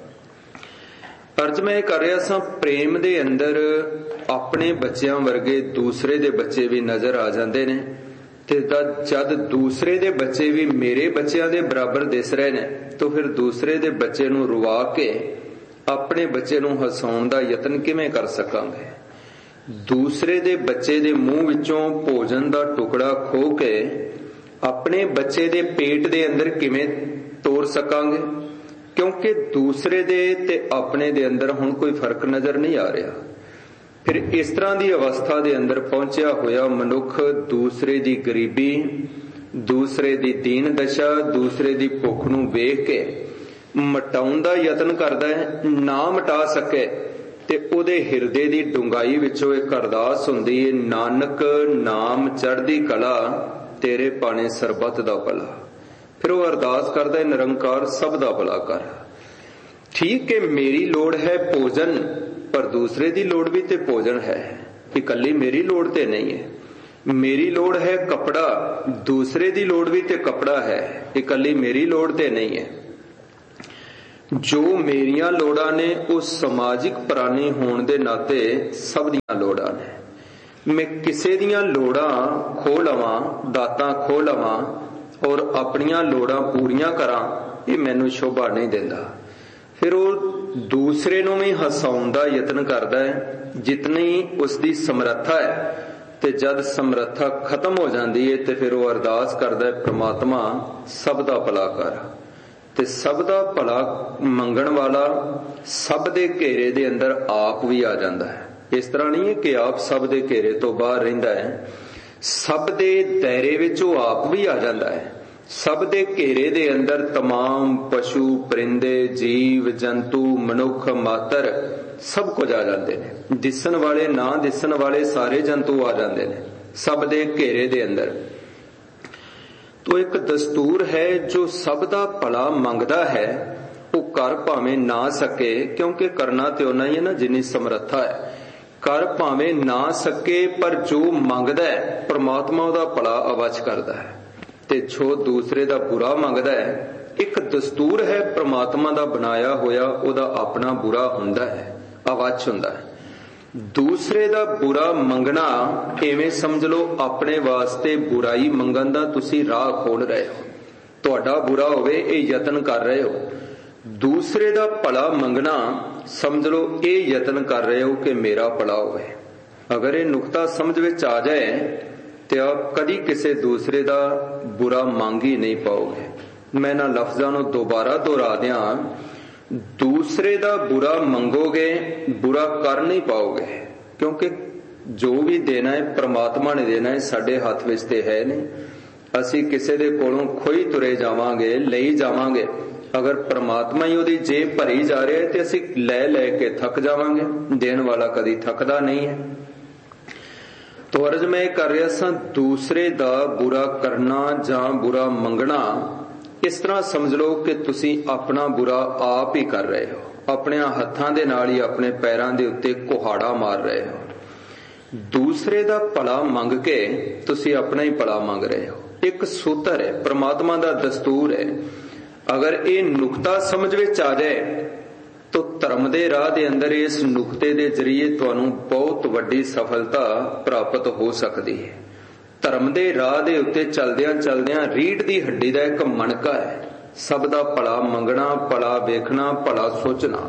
ਅਰਜ਼ ਮੈਂ ਕਰ ਰਿਹਾ ਸਾਂ, ਪ੍ਰੇਮ ਦੇ ਅੰਦਰ ਆਪਣੇ ਬੱਚਿਆਂ ਵਰਗੇ ਦੂਸਰੇ ਦੇ ਬੱਚੇ ਵੀ ਨਜ਼ਰ ਆ ਜਾਂਦੇ ਨੇ, ਤੇ ਜਦ ਦੂਸਰੇ ਦੇ ਬੱਚੇ ਵੀ ਮੇਰੇ ਬੱਚਿਆਂ ਦੇ ਬਰਾਬਰ ਦਿਸ ਰਹੇ ਨੇ ਤਾਂ ਫਿਰ ਦੂਸਰੇ ਦੇ ਬੱਚੇ ਨੂੰ ਰੁਵਾ ਕੇ ਆਪਣੇ ਬੱਚੇ ਨੂੰ ਹਸਾਉਣ ਦਾ ਯਤਨ ਕਿਵੇਂ ਕਰ ਸਕਾਂਗੇ? ਦੂਸਰੇ ਦੇ ਬੱਚੇ ਦੇ ਮੂੰਹ ਵਿੱਚੋਂ ਭੋਜਨ ਦਾ ਟੁਕੜਾ ਖੋਹ ਕੇ ਆਪਣੇ ਬੱਚੇ ਦੇ ਪੇਟ ਦੇ ਅੰਦਰ ਕਿਵੇਂ ਤੋਰ ਸਕਾਂਗੇ? ਕਿਉਂਕਿ ਦੂਸਰੇ ਦੇ ਤੇ ਆਪਣੇ ਦੇ ਅੰਦਰ ਹੁਣ ਕੋਈ ਫਰਕ ਨਜ਼ਰ ਨਹੀਂ ਆ ਰਿਹਾ। ਫਿਰ ਇਸ ਤਰ੍ਹਾਂ ਦੀ ਅਵਸਥਾ ਦੇ ਅੰਦਰ ਪਹੁੰਚਿਆ ਹੋਇਆ ਮਨੁੱਖ ਦੂਸਰੇ ਦੀ ਗਰੀਬੀ, ਦੂਸਰੇ ਦੀ ਦੀਨ ਦਸ਼ਾ, ਦੂਸਰੇ ਦੀ ਭੁੱਖ ਨੂੰ ਵੇਖ ਕੇ ਮਿਟਾਉਣ ਦਾ ਯਤਨ ਕਰਦਾ ਹੈ। ਨਾ ਮਿਟਾ ਸਕੇ ਤੇ ਉਹਦੇ ਹਿਰਦੇ ਦੀ ਡੂੰਘਾਈ ਵਿੱਚੋਂ ਇੱਕ ਅਰਦਾਸ ਹੁੰਦੀ ਹੈ, ਨਾਨਕ ਨਾਮ ਚੜ੍ਹਦੀ ਕਲਾ ਤੇਰੇ ਪਾਣੇ ਸਰਬੱਤ ਦਾ ਭਲਾ। ਫਿਰ ਉਹ ਅਰਦਾਸ ਕਰਦਾ ਹੈ, ਨਿਰੰਕਾਰ ਸਭ ਦਾ ਭਲਾ ਕਰ। ਠੀਕ ਹੈ, ਮੇਰੀ ਲੋੜ ਹੈ ਭੋਜਨ, ਪਰ ਦੂਸਰੇ ਦੀ ਲੋੜ ਵੀ ਤੇ ਭੋਜਨ ਹੈ, ਇਕੱਲੀ ਮੇਰੀ ਲੋੜ ਤੇ ਨਹੀਂ ਹੈ। मेरी लोड़ है कपड़ा, दूसरे दी लोड़ भी ते कपड़ा है, इकल्ली मेरी लोड़ ते नहीं है। जो मेरियां लोड़ां ने वो समाजिक प्राणी होने दे नाते सब दियां लोड़ां ने। मैं किसे दियां लोड़ां खो लवां, दातां खो लवां और अपनियां लोड़ां पूरियां करां, ये मैनू शोभा नहीं देंदा। फिर वो दूसरे नूं भी हसाउण दा यतन करदा है जितनी उसकी समर्था है, ते जद समर्था खत्म हो जाती है तो फिर वो अरदास करदा है, परमात्मा सब दा भला कर। ते सब दा भला मंगण वाला सब दे घेरे दे अंदर आप भी आ जाता है। इस तरह नहीं है कि आप सब दे घेरे तो बाहर रहिंदा है, सब दे दायरे विच वो आप भी आ जाता है। सब दे घेरे दे अंदर तमाम पशु परिंदे जीव जंतु मनुख मातर सब कुछ आ जाते हैं। दिसन वाले ना दिसन वाले सारे जंतु आ जाते हैं सब दे घेरे दे अंदर। तो एक दस्तूर है जो सब दा भला मंगदा है, वो कर भावें ना सके, क्योंकि करना तो उन्ना ही है ना जिन्नी समर्था है। कर भावें ना सके पर जो मंगदा है परमात्मा उहदा भला अवच करदा है, ते जो दूसरे दा बुरा मंगदा है एक दस्तूर है परमात्मा दा बनाया होया, उहदा अपना बुरा हुंदा है, अवच हुंदा है। दूसरे दा बुरा मंगना इवें समझ लो अपने वास्ते बुराई मंगन दा तुसी राह खोल रहे हो, तुहाडा बुरा होवे ये यतन कर रहे हो। दूसरे दा भला मंगना समझ लो ये यतन कर रहे हो कि मेरा भला होवे। अगर ये नुकता समझ विच आ जाए तो आप कदी किसी दूसरे दा बुरा मंग ही नहीं पाओगे। मैं ना लफ्जां नूं दोबारा दोहरा दियां, दूसरे दा बुरा मंगोगे बुरा कर नहीं पाओगे, क्योंकि जो भी देना है परमात्मा ने देना है, साडे हाथ विच ते है नहीं। असी किसी दे कोलों खोई तुरे जावांगे, लई जावांगे, अगर परमात्मा ही उहदी जेब भरी जा रहा है तो असी लै लै के थक जावांगे, देण वाला कदी थकदा नहीं है। तो अर्ज मैं कर रहा सा दूसरे दा बुरा करना जां बुरा मंगना इस तरह समझ लो कि तुसी अपना बुरा आप ही कर रहे हो, अपने हत्थां दे नाल ही अपने पैरां दे उत्ते कुहाड़ा मार रहे हो। दूसरे दा भला मंग के तुसी अपना ही भला मंग रहे हो। एक सूत्र है, परमात्मा दा दस्तूर है। अगर ये नुकता समझ विच आ जाए तो धर्म दे राह दे अंदर इस नुकते दे जरिए तुहानू बहुत वड्डी सफलता प्राप्त हो सकती है। धर्म दे राह दे उत्ते चलदियां चलदियां रीढ़ दी हड्डी दा एक मणका है, सब दा भला मंगना, भला वेखना, भला सोचना।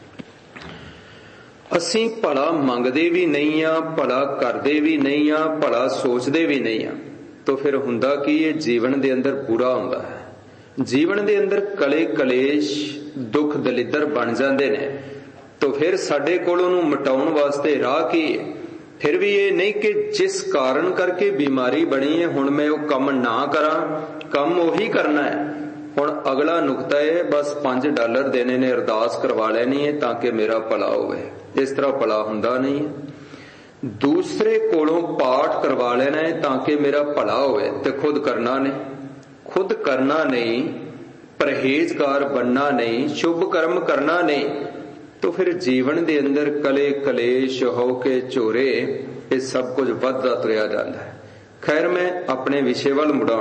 असीं भला मंगदे भी नहीं आ, भला करदे भी नहीं आ, भला सोचदे भी नहीं आ, तो फिर हुंदा की ये जीवन दे अंदर बुरा हुंदा है। जीवन दे अंदर कले कलेश दुख दलिद्र बन जाते ने, तो फिर साडे कोल उहनूं मिटाउण वास्ते राह की है। फिर भी ये नहीं कि जिस कारण करके बीमारी बनी है हुण मैं वो कम ना करा, कम उही करना है। हुण अगला नुकता है बस $5 देने ने, अरदास करवा लेनी है ताकि मेरा भला होवे। इस तरह भला हुंदा नहीं है। दूसरे कोलों पाठ करवा लेना है ताकि मेरा भला होवे, ते खुद करना नहीं, खुद करना नहीं, परहेजगार बनना नहीं, शुभ कर्म करना नहीं, तो फिर जीवन दे अंदर कले कलेश हो के चोरे ये सब कुछ वधदा तुरिया जांदा है। खैर मैं अपने विषय वाल मुड़ा।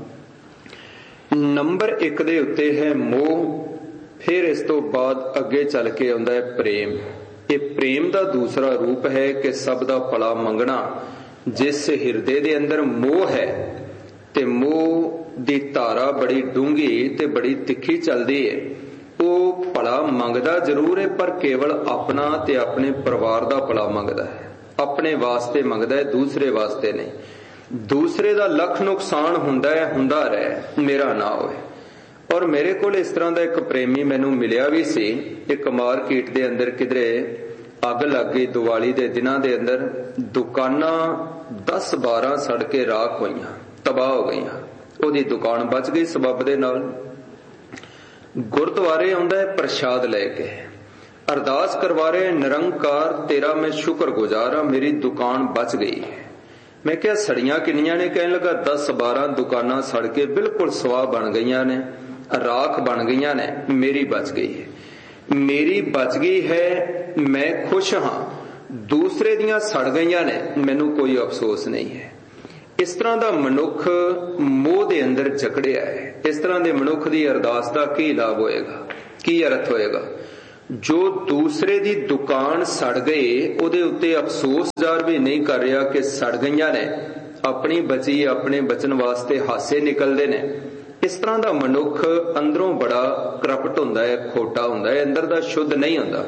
नंबर 1 दे उत्ते है मोह, फिर इस तो बाद अगे चल के आउंदा है प्रेम। ये प्रेम दा दूसरा रूप है कि सब दा भला मंगना। जिस हिरदे दे अंदर मोह है ते मोह दी धारा बड़ी डूंगी ते बड़ी तिखी चलदी है, वो भला मंगदा जरूर है पर केवल अपना ते अपने परिवार दा भला मंगदा है, अपने वास्ते मंगदा है, दूसरे वास्ते नहीं। दूसरे दा लख नुकसान हुंदा है, हुंदा रहे, मेरा ना होए। और मेरे कोल इस तरह दा एक प्रेमी मैनू मिलिया भी सी। एक मार्केट दे अंदर किधरे अग लग गई दिवाली दे दिनां दे अंदर, दुकानां 10-12 सड़ के राख होईयां, तबाह हो गईयां। ओदी दुकान बच गई सबब दे नाल। गुरुद्वारे आउंदा है प्रसाद लेके, अरदास करवा रहे, निरंकार तेरा मैं शुक्रगुजार हाँ, मेरी दुकान बच गई है। मैं क्या सड़ियां किन्नियां ने? कहने लगा 10-12 दुकानां सड़ के बिल्कुल स्वाह बन गईयां ने, राख बन गईयां ने, मेरी बच गई है। मेरी बच गई है, मैं खुश हाँ। दूसरे दियां सड़ गईयां ने, मैनू कोई अफसोस नहीं है। इस तरह का मनुख मोह के अंदर जकड़िया है। इस तरह के मनुख की अरदास का की लाभ होएगा, की अर्थ होएगा? जो दूसरे की दुकान सड़ गई उहदे उत्ते अफसोस जार भी नहीं कर रहा कि सड़ गईयां ने, अपनी बची अपने बचन वास्ते हासे निकलते ने। इस तरह का मनुख अंदरों बड़ा करप्ट हुंदा है, खोटा हुंदा है, अंदर दा शुद्ध नहीं हुंदा।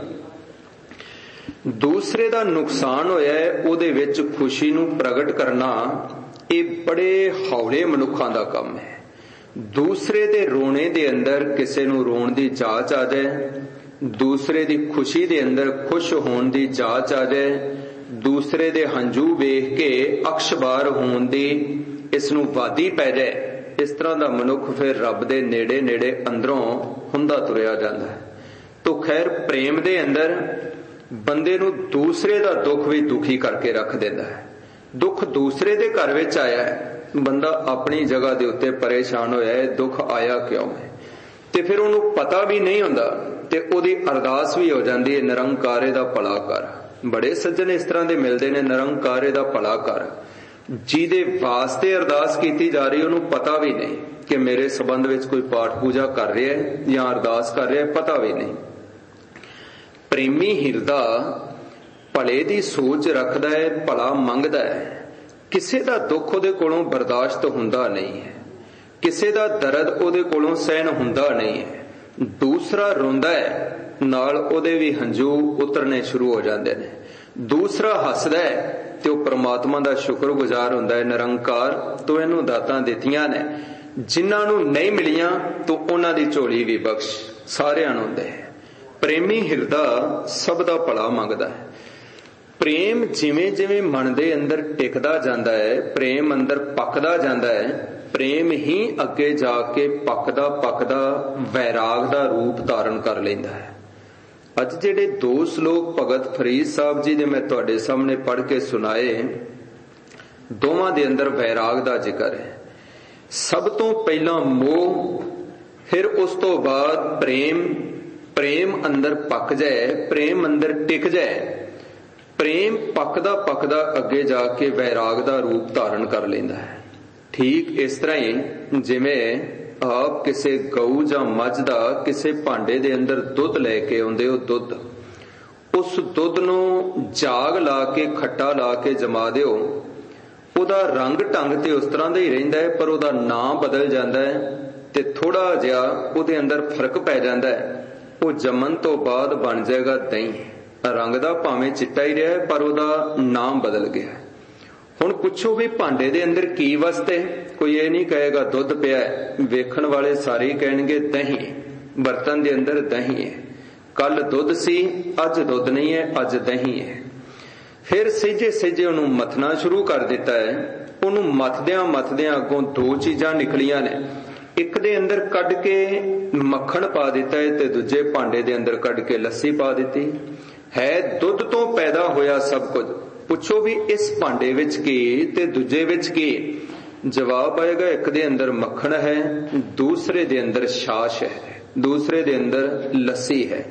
दूसरे का नुकसान होया है उहदे विच खुशी नूं प्रगट करना, ये बड़े हौले मनुखां दा काम है। दूसरे दे रोने दे अंदर किसे नूं रोण दी जाच आ जाए, दूसरे दी खुशी दे अंदर खुश होण दी जाच आ जाए, दूसरे दे हंझू वेख के अक्षबार होण दी इस नूं वादी पै जाए, इस तरह का मनुख फिर रब दे नेड़े नेड़े अंदरों हुंदा तुरिया जांदा है। तो खैर प्रेम दे अंदर बंदे नूं दूसरे दा दुख भी दुखी करके रख देंदा है। दुख दूसरे दे घर विच आया है, बंदा अपनी जगह दे उत्ते परेशान होया है, दुख आया क्यों है, ते फिर उहनूं पता भी नहीं हुंदा ते ओहदी अरदास भी हो जाती है, निरंकारे दा भला कर। बड़े सज्जन इस तरह के मिलते हैं, निरंकारे दा भला कर, जिहदे वास्ते अरदास की जा रही उन्होंने पता भी नहीं कि मेरे संबंध में कोई पाठ पूजा कर रहा है या अरदास कर रहा है, पता भी नहीं। प्रेमी हिरदा भले दी सोच रखदा है, भला मंगदा है, किसी का दुख उहदे कोलों बर्दाश्त हुंदा नहीं है, किसी का दर्द उहदे कोलों सहन हुंदा नहीं है। दूसरा रोंदा है नाल उहदे भी हंझू उतरने शुरू हो जाते हैं, दूसरा हसदा है ते वो परमात्मा का शुक्रगुजार हुंदा है, निरंकार तो इहनूं दातां दित्तियां ने, जिन्हां नूं नहीं मिलियां तो उन्हां दी झोली भी बख्श, सारियां नूं दे। प्रेमी हिरदा सब दा भला मंगदा है। प्रेम जिवें जिवें मन दे अंदर टिकदा जांदा है, प्रेम अंदर पकदा जांदा है, प्रेम ही अगे जाके पकदा पकदा वैराग दा रूप धारण कर लैंदा है। अज जिहड़े दो श्लोक भगत फरीद साहब जी ने मैं तुहाडे सामने पढ़ के सुनाए, दोवां दे अंदर वैराग दा जिक्र है। सब तो पहला मोह, फिर उस तो बाद प्रेम। प्रेम अंदर पक जाए, प्रेम अंदर टिक जाए, प्रेम पकदा पकदा अगे जाके वैराग दा रूप धारण कर लैंदा है। ठीक इस तरह ही जिवें आप किसी गऊ जां मझ दा किसी भांडे दे अंदर दुध लैके आउंदे हो, दुध, उस दुध नूं जाग ला के खट्टा ला के जमा दिओ, उहदा रंग ढंग ते उस तरह दा ही रहिंदा है, पर उहदा नाम बदल जांदा है ते थोड़ा जिहा उहदे अंदर फर्क पै जांदा है। वो जमन तो बाद बन जाएगा दही, रंग दा भावें चिट्टा ही रहा पर उहदा नाम बदल गया। हुण पुछो भी भांडे दे अंदर की वसते, कोई ये नहीं कहेगा दुध पिया है, वेखण वाले सारे कहणगे दही, बर्तन दे अंदर दही है, कल दुध सी अज दुध नहीं है, अज दही है। फिर सेजे सेजे उन्हों मथना शुरू कर दिता है, उन्होंने मथद्या मथद्या अगों दो चीजां निकलियां ने, एक दे अंदर कढ़ के मक्खण पा दिता है ते दूजे भांडे दे अंदर कढ़ के लस्सी पा दी है। दुध तो पैदा होया सब कुछ, पुछो भी इस भांडे विच की ते दूजे विच की? जवाब आएगा एक दे अंदर मक्खण है, दूसरे दे अंदर छाछ है, दूसरे दे अंदर लस्सी है।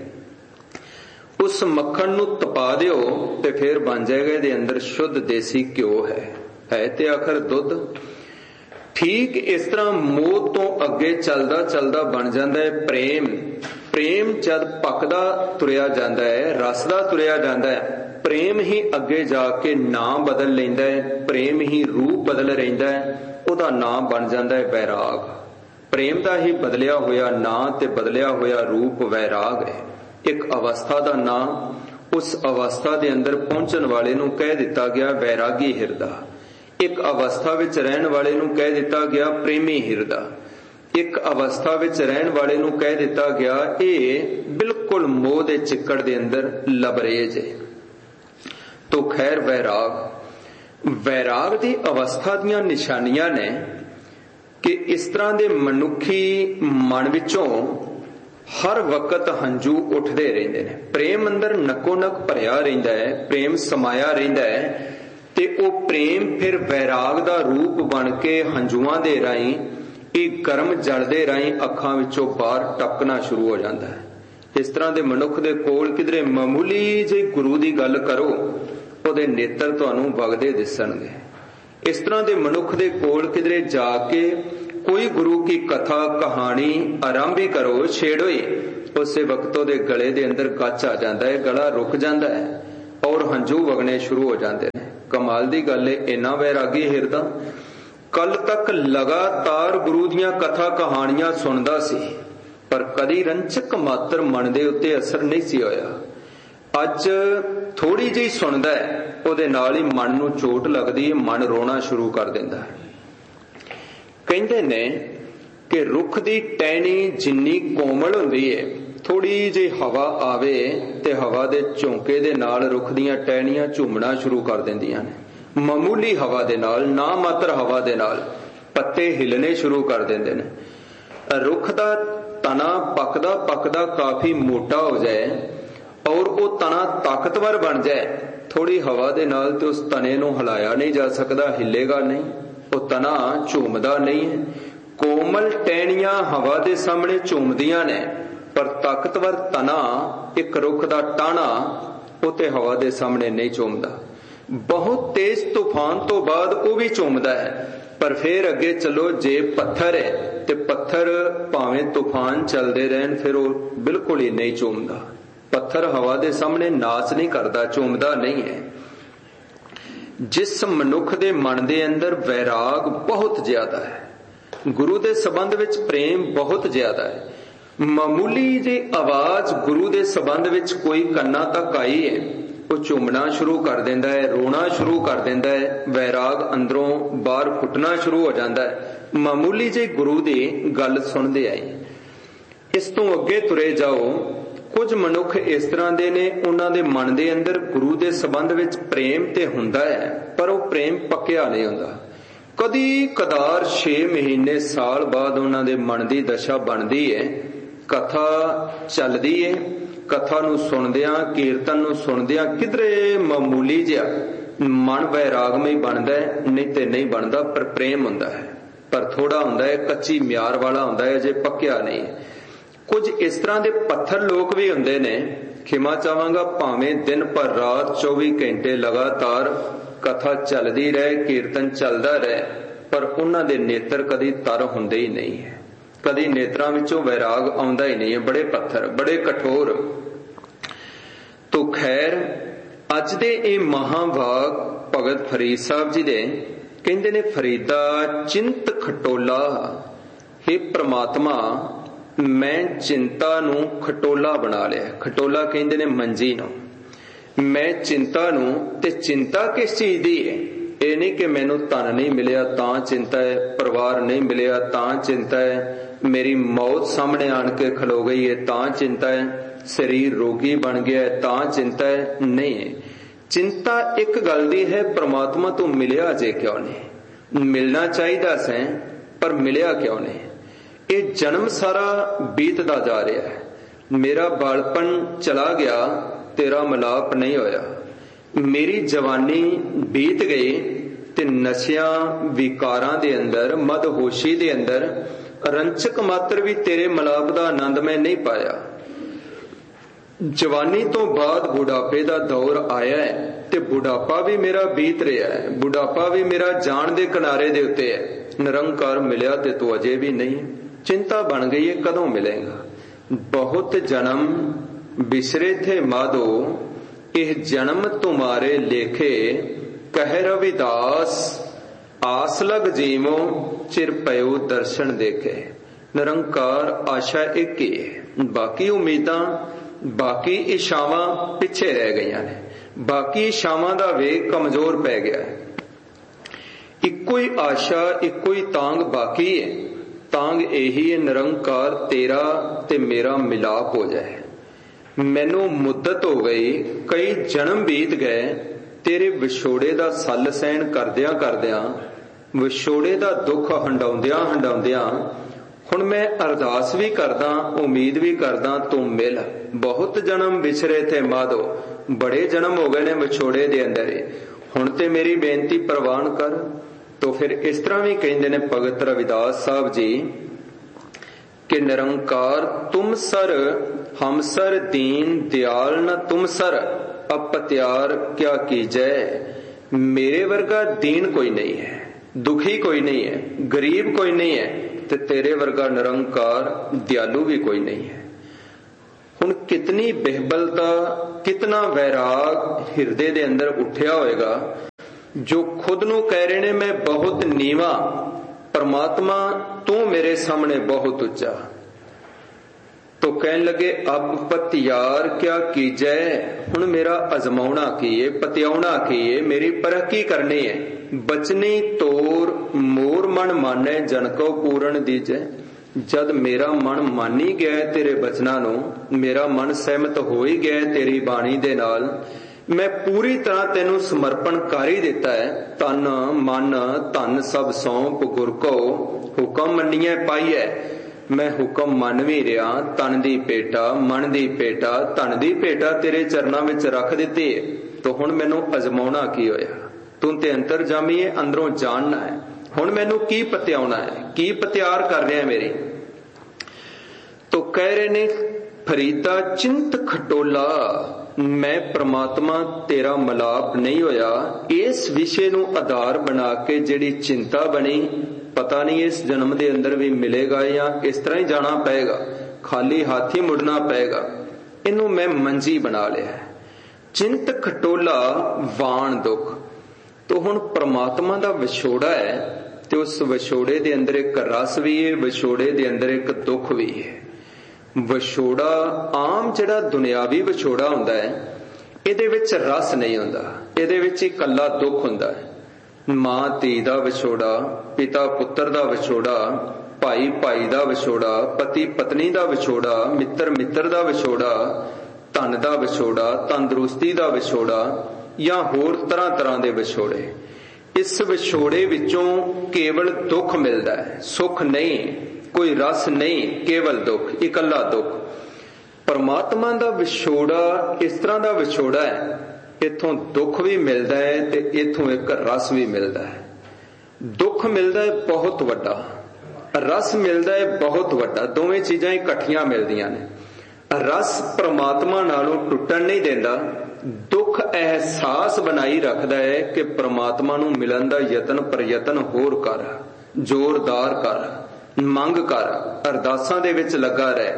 उस मक्खण नूं तपा दिओ ते फिर बन जाएगा दे अंदर शुद्ध देसी घ्यो है ते आखिर दुध। ठीक इस तरह मोह तो अगे चलदा चलदा बन जाता है प्रेम। प्रेम जद पकदा तुरिया जाता है, रसदा तुरिया जाता है, प्रेम ही अगे जाके नाम बदल लैंदा है, प्रेम ही रूप बदल रहिंदा है, उहदा नाम बन जाता है वैराग। प्रेम दा ही बदलिया होया नाम ते बदलिया होया रूप वैराग है। एक अवस्था दा नाम, उस अवस्था दे अंदर पहुंचण वाले नूं कह दिता गया वैरागी हिरदा। एक अवस्था विच रहन वाले नूं कह दिता गया प्रेमी हिरदा। एक अवस्था विच रहन वाले नूं कह दिता गया ये बिल्कुल मोह दे चिक्कड़ दे अंदर लबरेज है। तो खैर वैराग दी अवस्था दियां निशानियां ने कि इस तरह दे मनुखी मन विचों हर वक्त हंझू उठते रहंदे ने। प्रेम अंदर नको नक भरिया रहिंदा है, प्रेम समाया रहिंदा है ते ओ प्रेम फिर वैराग दा रूप बन के हंझुआं दे राहीं, एक गर्म जल दे राहीं अखां विचों बाहर टपकना शुरू हो जाता है। इस तरह दे मनुख दे कोल किधरे मामूली जी गुरु दी गल करो, उहदे नेत्र तुहानूं वगदे दिसणगे। इस तरह के मनुख दे कोल किधरे जाके कोई गुरु की कथा कहानी आरंभ ही करो, छेड़ो ही, उसे वक्त दे गले दे अंदर गच आ जाता है, गला रुक जाता है और हंझू वगने शुरू हो जाते हैं। कमाल दी गल है, इन्ना वैरागी हिरदा कल तक लगातार गुरु दियां कथा कहानियां सुनदा सी, पर कदी रंचक मात्र मन दे उत्ते असर नहीं सी होया। अज थोड़ी जी सुनदा है, उहदे नाल ही मन नूं चोट लगदी है, मन रोना शुरू कर दिंदा है। कहंदे ने कि रुख दी टहनी जिन्नी कोमल हुंदी है, थोड़ी जी हवा आवे ते हवा दे झोंके दे नाल रुख दियां टहनियां झूमना शुरू कर दिंदियां ने। मामूली हवा दे नाल, ना मात्र हवा दे नाल पत्ते हिलने शुरू कर दिंदे ने। रुख दा तना पकदा पकदा काफी मोटा हो जाए और वो तना ताकतवर बन जाए, थोड़ी हवा दे नाल ते उस तने नूं हिलाया नहीं जा सकदा, हिलेगा नहीं, वो तना झूमदा नहीं है। कोमल टहनियां हवा दे सामने झूमदियां ने, पर ताकतवर तना एक रुख दा टाणा उते हवा दे सामने नहीं झूमदा। बहुत तेज तूफान तो बाद वो भी झूमदा है, पर फिर अगे चलो जे पत्थर है ते पत्थर भावें तूफान चलते रहन फिर वो बिल्कुल ही नहीं झूमदा। पत्थर हवा दे सामने नाच नहीं करता, झूमदा नहीं है। जिस मनुख दे मन दे अंदर वैराग बहुत ज्यादा है, गुरु दे संबंध विच प्रेम बहुत ज्यादा है, मामूली जी आवाज गुरु दे संबंध विच कोई कन्ना तक आई है, वो झूमना शुरू कर देंदा है, रोना शुरू कर देंदा है, वैराग अंदरों बाहर फुटना शुरू हो जाता है। मामूली जी गुरु दी गल सुनदे आई। इस तो अगे तुरे जाओ, कुछ मनुख इस तरह दे ने, उन्हां दे मन दे अंदर गुरु दे संबंध विच प्रेम ते हुंदा है, पर वो प्रेम पक्या नहीं हुंदा। कदी कदार 6 महीने साल बाद उन्हां दे मन दी दशा बनदी है, कथा चलदी है, कथा नूं सुनदियां, कीर्तन नूं सुनदियां किधरे मामूली जिहा मन वैरागमई बनदा है, नहीं ते नहीं बनदा, पर प्रेम हुंदा है, पर थोड़ा हुंदा है, कच्ची म्यार वाला हुंदा है, अजे पक्या नहीं। कुछ इस तरह दे पत्थर लोग भी हुंदे ने, खिमा चाहांगा भावें दिन पर रात 24 घंटे लगातार कथा चलदी रहे, कीर्तन चलदा रहे, पर उन्हां दे नेत्र कदी तर हुंदे ही नहीं है, कदी नेत्रां विचों वैराग आउंदा ही नहीं है, बड़े पत्थर, बड़े कठोर। तो खैर अज दे ये महाभाग भगत फरीद साहब जी दे कहंदे ने, फरीदा चिंत खटोला, हे परमात्मा मैं चिंता नूं खटोला बना लिया। खटोला कहंदे ने मंजी नूं, मैं चिंता नूं, ते चिंता किस चीज दी है? ये नहीं कि मैनू धन नहीं मिलिया तां चिंता है, परिवार नहीं मिलिया तां चिंता है, मेरी मौत सामने आन के खलो गई है तां चिंता है, शरीर रोगी बन गया है तां चिंता है, नहीं है। चिंता एक गल दी है, परमात्मा तो मिलिया अजे क्यों नहीं? मिलना चाहिए सैं, पर मिलिया क्यों नहीं? ये जन्म सारा बीतदा जा रहा है, मेरा बालपन चला गया, तेरा मिलाप नहीं होया, मेरी जवानी बीत गई ते नशियां विकारां दे अंदर, मदहोशी दे अंदर रंचक मात्र भी तेरे मिलाप दा आनंद मैं नहीं पाया। जवानी तो बाद बुढ़ापे दा दौर आया है, ते बुढ़ापा भी मेरा बीत रहा है, बुढ़ापा भी मेरा जान दे किनारे दे उत्ते है, निरंकार मिलिया ते तू अजे भी नहीं। चिंता बन गई है कदों मिलेगा? बहुत जन्म बिसरे थे माधो, यह जन्म तुम्हारे लेखे, कह रविदास आस लग जीवो, चिर पयो दर्शन देखे। निरंकार आशा एक ही है, बाकी उम्मीदां, बाकी इच्छावां पिछे रह गई ने, बाकी इच्छावां दा वेग कमजोर पै गया है। इक्को ही आशा, इक्को ही तांग बाकी है, तांग यही है निरंकार तेरा ते मेरा मिलाप हो जाए। मैनू मुद्दत हो गई, कई जन्म बीत गए, तेरे विछोड़े दा सल सहन करदियां करदियां, विछोड़े दा दुख हंडाउंदियां हंडाउंदियां हुण मैं अरदास भी करदा, उम्मीद भी करदा तू मिल। बहुत जन्म विछरे थे माधो, बड़े जन्म हो गए ने विछोड़े दे अंदर, हुण ते मेरी बेनती प्रवान कर। तो फिर इस तरह भी कहंदे ने भगत रविदास साहब जी कि निरंकार तुम सर हम सर दीन दयाल न तुम सर, अपत्यार क्या कीजै, मेरे वर्गा दीन कोई नहीं है, दुखी कोई नहीं है, गरीब कोई नहीं है, ते तेरे वर्गा निरंकार दयालु भी कोई नहीं है। हुण कितनी बेहबलता, कितना वैराग हिरदे दे अंदर उठिया होएगा जो खुद नूं कह रहे ने मैं बहुत नीवा, परमात्मा तू मेरे सामने बहुत उच्चा। तो कहने लगे अब पतियार क्या कीजै, हुण मेरा अजमाउणा कीए, पतियाउणा कीए, मेरी परख की करनी है। बचनी तोर मोर मन माने जन को पूरण दीजै। जद मेरा मन मान ही गया तेरे बचना नूं, मेरा मन सहमत हो ही गया तेरी बाणी दे नाल, मैं पूरी तरह तेनू समर्पण कर ही दिता है। तन मन धन सब सौंप गुर को, हुक्म मन्निए पाईए। मैं हुक्म मन भी रहा, तन दी पेटा, मन दी पेटा, धन दी पेटा तेरे चरना विच रख दिती है। तो हुण मैनू अजमाउणा की होया, तू ते अंतरजामी है, अंदरों जानना है। हुण मैनू की पतियाउणा है, की पतियार कर रहा है मेरी। तो कह रहे ने फरीदा चिंत खटोला, मैं परमात्मा तेरा मलाप नहीं होया। इस विषय नू आधार बना के जिहड़ी चिंता बनी, पता नहीं इस जन्म दे अंदर भी मिलेगा या इस तरह ही जाना पएगा, खाली हाथ ही मुड़ना पएगा। इनू मैं मंजी बना लिया। चिंत खटोला वाण दुख। तो हुण परमात्मा दा विछोड़ा है, ते उस विछोड़े दे अंदर एक रस भी है, विछोड़े दे अंदर एक दुख भी है। विछोड़ा आम जिहड़ा दुनियावी विछोड़ा हुंदा है, इहदे विच रस नहीं हुंदा, इहदे विच इकल्ला दुख हुंदा है। मां धी दा विछोड़ा, पिता पुत्र दा विछोड़ा, भाई भाई दा विछोड़ा, पति पत्नी दा विछोड़ा, मित्र मित्र दा विछोड़ा, धन दा विछोड़ा, तंदुरुस्ती दा विछोड़ा, या होर तरह तरह दे विछोड़े। इस विछोड़े विचों केवल दुख मिलदा है, सुख नहीं, कोई रस नहीं, केवल दुख, इकल्ला दुख। परमात्मा दा विछोड़ा इस तरह दा विछोड़ा है, इथों दुख भी मिलता है ते इथों एक रस भी मिलता है। दुख मिलता है बहुत वड्डा, रस मिलता है बहुत वड्डा, दोवें चीजां इकट्ठियां मिलदियां ने। रस परमात्मा नालों टुटण नहीं देंदा, दुख एहसास बनाई रखदा है कि परमात्मा नूं मिलन दा यतन प्रयतन होर कर, जोरदार कर, मंग कर, अरदासां दे विच लगा रहे,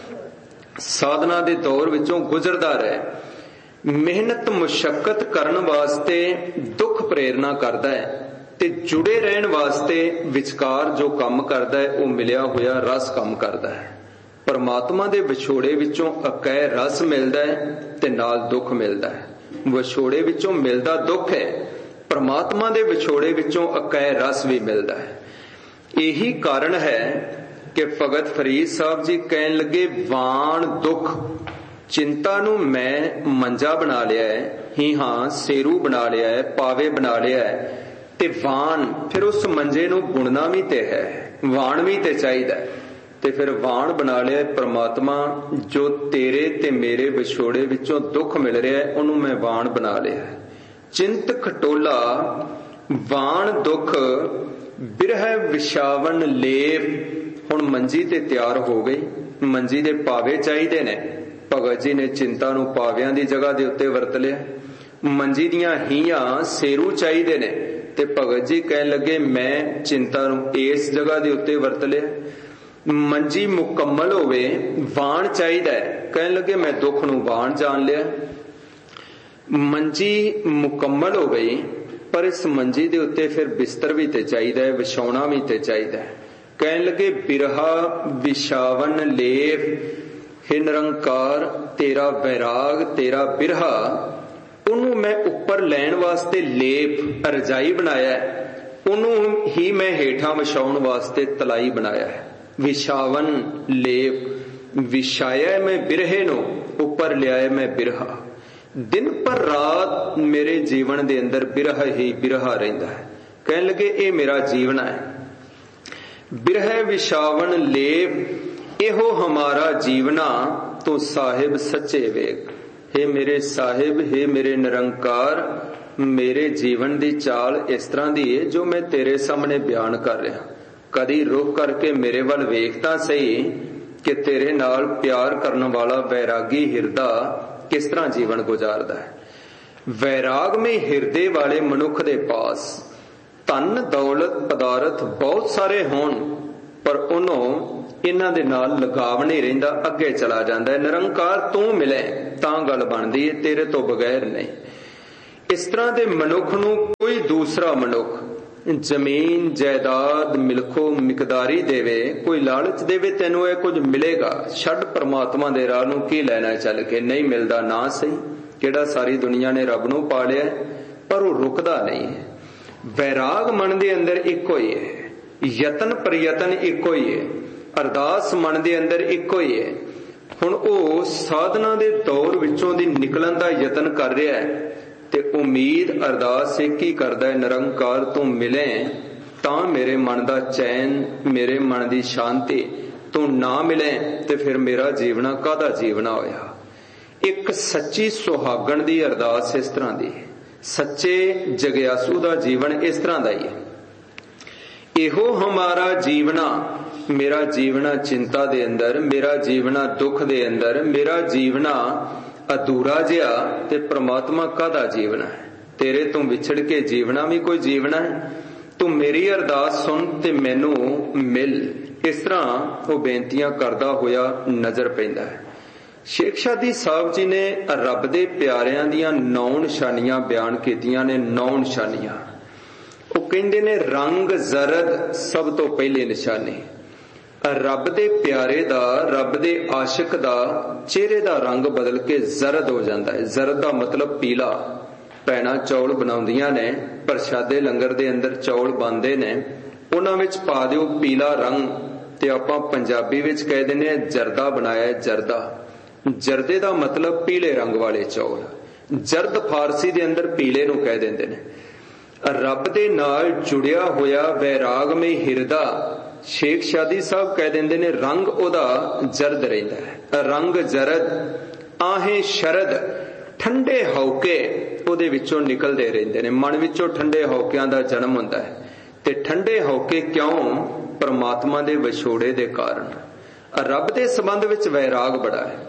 साधना दे दौर विचों गुजरदा रहे। मेहनत मुशक्कत करन वास्ते दुख प्रेरणा करदा है, ते जुड़े रहन वास्ते विचकार जो काम करदा है वो मिलिया होया रस काम करदा है। परमात्मा दे विछोड़े विचों अकै रस मिलदा है ते नाल दुख मिलदा है। विछोड़े विचों मिलदा दुख है, परमात्मा दे विछोड़े विचों अकै रस भी मिलदा है। यही कारण है कि भगत फरीद साहब जी कहन लगे वाण दुख चिंता नू मैं मंजा बना लिया है, ही हां सेरू बना लिया है, पावे बना लिया है, ते वाण फिर उस मंजे नू बुणना भी ते है, वाण भी ते चाहिदा है। ते फिर वाण बना लिया परमात्मा जो तेरे ते मेरे विछोड़े विचों दुख मिल रहा है, उन्होंने मैं वाण बना लिया है। चिंत खटोला वाण दुख बिरह विछावन लेप। हुण मंजी ते तैयार हो गई, मंजी दे पावे चाहिए ने। भगत जी ने चिंता नू पावियां दी जगह दे उत्ते वरत लिया। मंजी दियां हीयां सेरू चाहिए ने, ते भगत जी कहन लगे मैं चिंता नू इस जगह दे उत्ते वरत लिया। मंजी मुकम्मल होवे वाण चाहिए, कहन लगे मैं दुख नू वाण जान लिया। मंजी मुकम्मल हो गई, पर इस मंजी दे उत्ते फिर बिस्तर भी ते चाहिए, विछाउणा भी ते चाहिए। कहन लगे बिरहा विछावन लेप। हे निरंकार तेरा वैराग तेरा बिरहा, उन्होंने मैं उपर लैण वास्ते लेप रजाई बनाया है, उन्होंने ही मैं हेठा विछाउण वास्ते तलाई बनाया है। विछावन लेप विछाया मैं बिरहे नो, उपर लिया मैं बिरहा। दिन पर रात मेरे जीवन दे अंदर बिरह ही बिरहा रहिंदा है। कहन लगे ये मेरा जीवन है। बिरह विछावन लेप एहो हमारा जीवना, तो साहिब सच्चे वेग। हे मेरे साहिब, हे मेरे निरंकार, मेरे जीवन दी चाल इस तरह दी है जो मैं तेरे सामने बयान कर रहा। कदी रुक करके मेरे वल वेखता सही कि तेरे नाल प्यार करने वाला वैरागी हिरदा किस तरह जीवन गुजारदा है। ਵੈਰਾਗਮਈ ਹਿਰਦੇ ਵਾਲੇ ਮਨੁੱਖ ਦੇ ਪਾਸ ਧਨ ਦੌਲਤ ਪਦਾਰਥ ਬਹੁਤ ਸਾਰੇ ਹੋਣ, ਪਰ ਉਹਨੂੰ ਇਹਨਾਂ ਦੇ ਨਾਲ ਲਗਾਵ ਨਹੀਂ ਰਹਿੰਦਾ, ਅੱਗੇ ਚਲਾ ਜਾਂਦਾ ਹੈ। ਨਿਰੰਕਾਰ ਤੂੰ ਮਿਲੇ ਤਾਂ ਗੱਲ ਬਣਦੀ ਹੈ, ਤੇਰੇ ਤੋਂ ਬਗੈਰ ਨਹੀਂ। ਇਸ ਤਰ੍ਹਾਂ ਦੇ ਮਨੁੱਖ ਨੂੰ ਕੋਈ ਦੂਸਰਾ ਮਨੁੱਖ ਜ਼ਮੀਨ ਜਾਇਦਾਦ ਮਿਲਖੋ ਮਿਕਦਾਰੀ ਦੇਵੇ, ਕੋਈ ਲਾਲਚ ਦੇਵੇ ਤੈਨੂੰ ਇਹ ਕੁਝ ਮਿਲੇਗਾ, ਛੱਡ ਪਰਮਾਤਮਾ ਦੇ ਰਾਹ ਨੂੰ ਕੀ ਲੈਣਾ ਚੱਲ ਕੇ, ਨਹੀਂ ਮਿਲਦਾ ਨਾ ਸਹੀ। ਕਿਹੜਾ ਸਾਰੀ ਦੁਨੀਆ ਨੇ ਰੱਬ ਨੂੰ ਪਾ ਲਿਆ, ਪਰ ਉਹ ਰੁਕਦਾ ਨਹੀਂ ਹੈ। ਵੈਰਾਗ ਮਨ ਦੇ ਅੰਦਰ ਇੱਕੋ ਹੀ ਹੈ, ਯਤਨ ਪ੍ਰਯਤਨ ਇੱਕੋ ਹੀ ਹੈ, ਅਰਦਾਸ ਮਨ ਦੇ ਅੰਦਰ ਇੱਕੋ ਹੀ ਹੈ। ਹੁਣ ਉਹ ਸਾਧਨਾ ਦੇ ਦੌਰ ਵਿੱਚੋਂ ਦੀ ਨਿਕਲਣ ਦਾ ਯਤਨ ਕਰ ਰਿਹਾ ਹੈ ਤੇ ਉਮੀਦ ਅਰਦਾਸ ਇੱਕ ਹੀ ਕਰਦਾ ਹੈ, ਨਿਰੰਕਾਰ ਤੂੰ ਮਿਲੇ ਤਾਂ ਮੇਰੇ ਮਨ ਦਾ ਚੈਨ, ਮੇਰੇ ਮਨ ਦੀ ਸ਼ਾਂਤੀ। ਤੂੰ ਨਾ ਮਿਲੇ ਤੇ ਫਿਰ ਮੇਰਾ ਜੀਵਨਾ ਕਾਹਦਾ ਜੀਵਨਾ ਹੋਇਆ। ਇੱਕ ਸੱਚੀ ਸੁਹਾਗਣ ਦੀ ਅਰਦਾਸ ਇਸ ਤਰ੍ਹਾਂ ਦੀ, ਸੱਚੇ ਜਗਿਆਸੂ ਦਾ ਜੀਵਨ ਇਸ ਤਰ੍ਹਾਂ ਦਾ ਹੀ ਹੈ। ਇਹੋ ਹਮਾਰਾ ਜੀਵਨਾ, ਮੇਰਾ ਜੀਵਨਾ ਚਿੰਤਾ ਦੇ ਅੰਦਰ, ਮੇਰਾ ਜੀਵਨਾ ਦੁੱਖ ਦੇ ਅੰਦਰ, ਮੇਰਾ ਜੀਵਨਾ ਅਧੂਰਾ ਜਿਹਾ, ਤੇ ਪ੍ਰਮਾਤਮਾ ਕਾਹਦਾ ਜੀਵਨਾ ਹੈ। ਤੇਰੇ ਤੋਂ ਵਿਛੜ ਕੇ ਜੀਵਨਾ ਵੀ ਕੋਈ ਜੀਵਨਾ ਹੈ। ਤੂੰ ਮੇਰੀ ਅਰਦਾਸ ਸੁਣ ਤੇ ਮੈਨੂੰ ਮਿਲ। ਇਸ ਤਰ੍ਹਾਂ ਉਹ ਬੇਨਤੀਆਂ ਕਰਦਾ ਹੋਇਆ ਨਜ਼ਰ ਪੈਂਦਾ ਹੈ। ਸ਼ੇਖ ਸਾਦੀ ਸਾਹਿਬ ਜੀ ਨੇ ਰੱਬ ਦੇ ਪਿਆਰਿਆਂ ਦੀਆਂ 9 ਨਿਸ਼ਾਨੀਆਂ ਬਿਆਨ ਕੀਤੀਆਂ ਨੇ। 9 ਨਿਸ਼ਾਨੀਆਂ ਉਹ ਕਹਿੰਦੇ ਨੇ, ਰੰਗ ਜ਼ਰਦ ਸਭ ਤੋਂ ਪਹਿਲੀ ਨਿਸ਼ਾਨੀ। ਰੱਬ ਦੇ ਪਿਆਰੇ ਦਾ, ਰੱਬ ਦੇ ਆਸ਼ਿਕ ਦਾ ਚਿਹਰੇ ਦਾ ਰੰਗ ਬਦਲ ਕੇ ਜ਼ਰਦ ਹੋ ਜਾਂਦਾ ਹੈ। ਜ਼ਰਦ ਦਾ ਮਤਲਬ ਪੀਲਾ। ਭੈਣਾਂ ਚੌਲ ਬਣਾਉਂਦੀਆਂ ਨੇ, ਪ੍ਰਸ਼ਾਦੇ ਲੰਗਰ ਦੇ ਅੰਦਰ ਚੌਲ ਬਣਦੇ ਨੇ, ਉਹਨਾਂ ਵਿੱਚ ਪਾ ਦਿਓ ਪੀਲਾ ਰੰਗ, ਤੇ ਆਪਾਂ ਪੰਜਾਬੀ ਵਿੱਚ ਕਹਿ ਦਿੰਦੇ ਹਾਂ ਜਰਦਾ ਬਣਾਇਆ, ਜਰਦਾ। ਜਰਦੇ ਦਾ ਮਤਲਬ ਪੀਲੇ ਰੰਗ ਵਾਲੇ ਚੌਲ। ਜਰਦ ਫਾਰਸੀ ਦੇ ਅੰਦਰ ਪੀਲੇ ਨੂੰ ਕਹਿ ਦਿੰਦੇ ਨੇ। ਰੱਬ ਦੇ ਨਾਲ ਜੁੜਿਆ ਹੋਇਆ ਵੈਰਾਗਮਈ ਹਿਰਦਾ, ਸ਼ੇਖ ਸਾਦੀ ਸਾਹਿਬ ਕਹਿ ਦਿੰਦੇ ਨੇ, ਰੰਗ ਉਹਦਾ ਜਰਦ ਰਹਿੰਦਾ ਹੈ। ਰੰਗ ਜਰਦ ਆਹੇ ਸ਼ਰਦ, ਠੰਡੇ ਹੌਕੇ ਉਹਦੇ ਵਿੱਚੋਂ ਨਿਕਲਦੇ ਰਹਿੰਦੇ ਨੇ। ਮਨ ਵਿੱਚੋਂ ਠੰਡੇ ਹੌਕਿਆਂ ਦਾ ਜਨਮ ਹੁੰਦਾ ਹੈ। ਤੇ ਠੰਡੇ ਹੌਕੇ ਕਿਉਂ? ਪਰਮਾਤਮਾ ਦੇ ਵਿਛੋੜੇ ਦੇ ਕਾਰਨ। ਰੱਬ ਦੇ ਸੰਬੰਧ ਵਿੱਚ ਵੈਰਾਗ ਬੜਾ ਹੈ।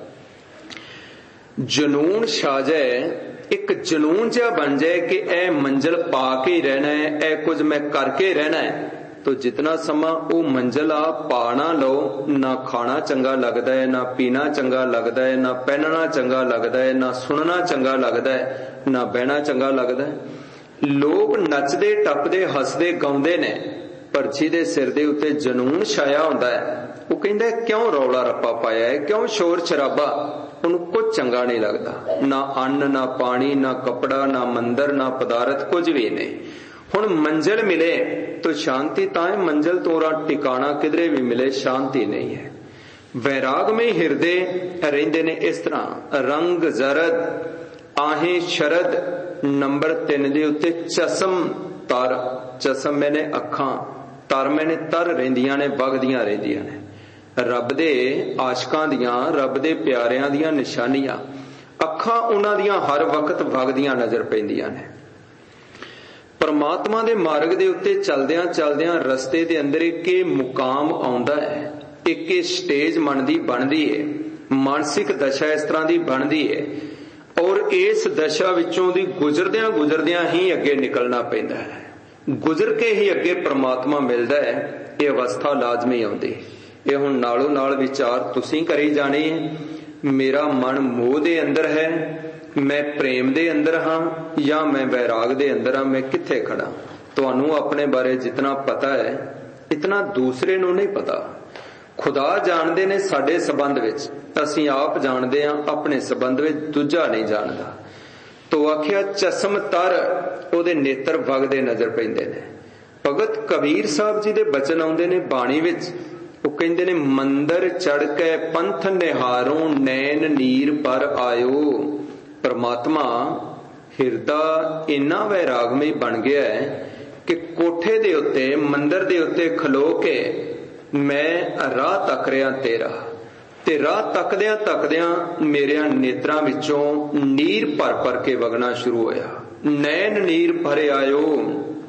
ਜਨੂਨ ਛਾ ਜਾਏ, ਇੱਕ ਜਨੂਨ ਜਿਹਾ ਬਣ ਜਾਏ ਕਿ ਇਹ ਮੰਜ਼ਿਲ ਪਾ ਕੇ ਹੀ ਰਹਿਣਾ ਹੈ, ਇਹ ਕੁਝ ਮੈਂ ਕਰਕੇ ਰਹਿਣਾ ਹੈ। ਤੋ ਜਿਤਨਾ ਸਮਾਂ ਉਹ ਮੰਜ਼ਿਲ ਆ ਪਾ ਨਾ ਲਓ, ਨਾ ਖਾਣਾ ਚੰਗਾ ਲੱਗਦਾ ਹੈ, ਨਾ ਪੀਣਾ ਚੰਗਾ ਲੱਗਦਾ ਹੈ, ਨਾ ਪਹਿਨਣਾ ਚੰਗਾ ਲੱਗਦਾ ਹੈ, ਨਾ ਸੁਣਨਾ ਚੰਗਾ ਲੱਗਦਾ ਹੈ, ਨਾ ਬਹਿਣਾ ਚੰਗਾ ਲੱਗਦਾ ਹੈ। ਲੋਕ ਨੱਚਦੇ ਟੱਪਦੇ ਹੱਸਦੇ ਗਾਉਂਦੇ ਨੇ, ਪਰਛੀ ਦੇ ਸਿਰ ਦੇ ਉੱਤੇ ਜਨੂਨ ਛਾਇਆ ਹੁੰਦਾ ਹੈ। ਉਹ ਕਹਿੰਦਾ ਕਿਉਂ ਰੌਲਾ ਰੱਪਾ ਪਾਇਆ ਹੈ, ਕਿਉਂ ਸ਼ੋਰ ਸ਼ਰਾਬਾ। ਉਹਨੂੰ ਕੁਝ ਚੰਗਾ ਨਹੀਂ ਲੱਗਦਾ, ਨਾ ਅੰਨ ਨਾ ਪਾਣੀ ਨਾ ਕੱਪੜਾ ਨਾ ਮੰਦਰ ਨਾ ਪਦਾਰਥ, ਕੁਝ ਵੀ ਨਹੀਂ। ਹੁਣ ਮੰਜ਼ਿਲ ਮਿਲੇ ਤਾਂ ਸ਼ਾਂਤੀ ਤਾਂ ਹੈ, ਮੰਜ਼ਿਲ ਤੋਰਾ ਟਿਕਾਣਾ ਕਿਧਰੇ ਵੀ ਮਿਲੇ ਸ਼ਾਂਤੀ ਨਹੀਂ ਹੈ। ਵੈਰਾਗਮਈ ਹਿਰਦੇ ਰਹਿੰਦੇ ਨੇ ਇਸ ਤਰ੍ਹਾਂ। ਰੰਗ ਜ਼ਰਦ ਆਹੇ ਸ਼ਰਦ। ਨੰਬਰ 3 ਦੇ ਉੱਤੇ ਚਸਮ ਤਰ। ਚਸਮ ਮੈਨੇ ਅੱਖਾਂ, ਤਰ ਮੈਨੇ ਤਰ ਰਹਿੰਦੀਆਂ ਨੇ, ਵਗਦੀਆਂ ਰਹਿੰਦੀਆਂ ਨੇ। ਰੱਬ ਦੇ ਆਸ਼ਕਾਂ ਦੀਆਂ, ਰੱਬ ਦੇ ਪਿਆਰਿਆਂ ਦੀਆਂ ਨਿਸ਼ਾਨੀਆਂ। ਅੱਖਾਂ ਉਹਨਾਂ ਦੀਆਂ ਹਰ ਵਕਤ ਵਗਦੀਆਂ ਨਜ਼ਰ ਪੈਂਦੀਆਂ ਨੇ। ਪਰਮਾਤਮਾ ਦੇ ਮਾਰਗ ਦੇ ਉੱਤੇ ਚਲਦਿਆਂ ਚਲਦਿਆਂ ਰਸਤੇ ਦੇ ਅੰਦਰ ਇੱਕ ਮੁਕਾਮ ਆਉਂਦਾ ਹੈ, ਇੱਕ ਸਟੇਜ ਮਨ ਦੀ ਬਣਦੀ ਹੈ, ਮਾਨਸਿਕ ਦਸ਼ਾ ਇਸ ਤਰ੍ਹਾਂ ਦੀ ਬਣਦੀ ਹੈ। ਔਰ ਇਸ ਦਸ਼ਾ ਵਿੱਚੋਂ ਦੀ ਗੁਜ਼ਰਦਿਆਂ ਗੁਜ਼ਰਦਿਆਂ ਹੀ ਅੱਗੇ ਨਿਕਲਣਾ ਪੈਂਦਾ ਹੈ। ਗੁਜ਼ਰ ਕੇ ਹੀ ਅੱਗੇ ਪਰਮਾਤਮਾ ਮਿਲਦਾ ਹੈ। ਇਹ ਅਵਸਥਾ ਲਾਜ਼ਮੀ ਆਉਂਦੀ। ਇਹ ਹੁਣ ਨਾਲੋਂ ਨਾਲ ਵਿਚਾਰ ਤੁਸੀਂ ਕਰੀ ਜਾਣੇ ਹੈ। ਮੇਰਾ ਮਨ ਮੋਹ ਦੇ ਅੰਦਰ ਹੈ, ਮੈਂ ਪ੍ਰੇਮ ਦੇ ਅੰਦਰ ਹਾਂ, ਜਾਂ ਮੈਂ ਵੈਰਾਗ ਦੇ ਅੰਦਰ ਹਾਂ, ਮੈਂ ਕਿੱਥੇ ਖੜਾ। ਤੁਹਾਨੂੰ ਆਪਣੇ ਬਾਰੇ ਜਿਤਨਾ ਪਤਾ ਹੈ, ਇਤਨਾ ਦੂਸਰੇ ਨੂੰ ਨਹੀਂ ਪਤਾ। ਖੁਦਾ ਜਾਣਦੇ ਨੇ ਸਾਡੇ ਸੰਬੰਧ ਵਿੱਚ, ਅਸੀਂ ਆਪ ਜਾਣਦੇ ਹਾਂ ਆਪਣੇ ਸੰਬੰਧ ਵਿੱਚ, ਦੂਜਾ ਨਹੀਂ ਜਾਣਦਾ। ਤੋ ਆਖਿਆ ਚਸਮ ਤਰ, ਉਹਦੇ ਨੇਤਰ ਵਗਦੇ ਨਜ਼ਰ ਪੈਂਦੇ ਨੇ। ਭਗਤ ਕਬੀਰ ਸਾਹਿਬ ਜੀ ਦੇ ਬਚਨ ਆਉਂਦੇ ਨੇ ਬਾਣੀ ਵਿੱਚ। ਉਹ ਕਹਿੰਦੇ ਨੇ, ਮੰਦਰ ਚੜ ਕੇ ਪੰਥ ਨਿਹਾਰੋਂ ਨੈਣ ਨੀਰ ਪਰ ਆਇਓ। ਪਰਮਾਤਮਾ ਹਿਰਦਾ ਇੰਨਾ ਵੈਰਾਗਮਈ ਬਣ ਗਿਆ ਹੈ ਕਿ ਕੋਠੇ ਦੇ ਉੱਤੇ, ਮੰਦਰ ਦੇ ਉੱਤੇ ਖਲੋ ਕੇ ਮੈਂ ਰਾਹ ਤੱਕ ਰਿਹਾ ਤੇਰਾ, ਤੇ ਰਾਹ ਤੱਕਦਿਆਂ ਤੱਕਦਿਆਂ ਮੇਰਿਆਂ ਨੇਤਰਾਂ ਵਿੱਚੋਂ ਨੀਰ ਭਰ ਭਰ ਕੇ ਵਗਣਾ ਸ਼ੁਰੂ ਹੋਇਆ। ਨੈਣ ਨੀਰ ਭਰ ਆਇਓ।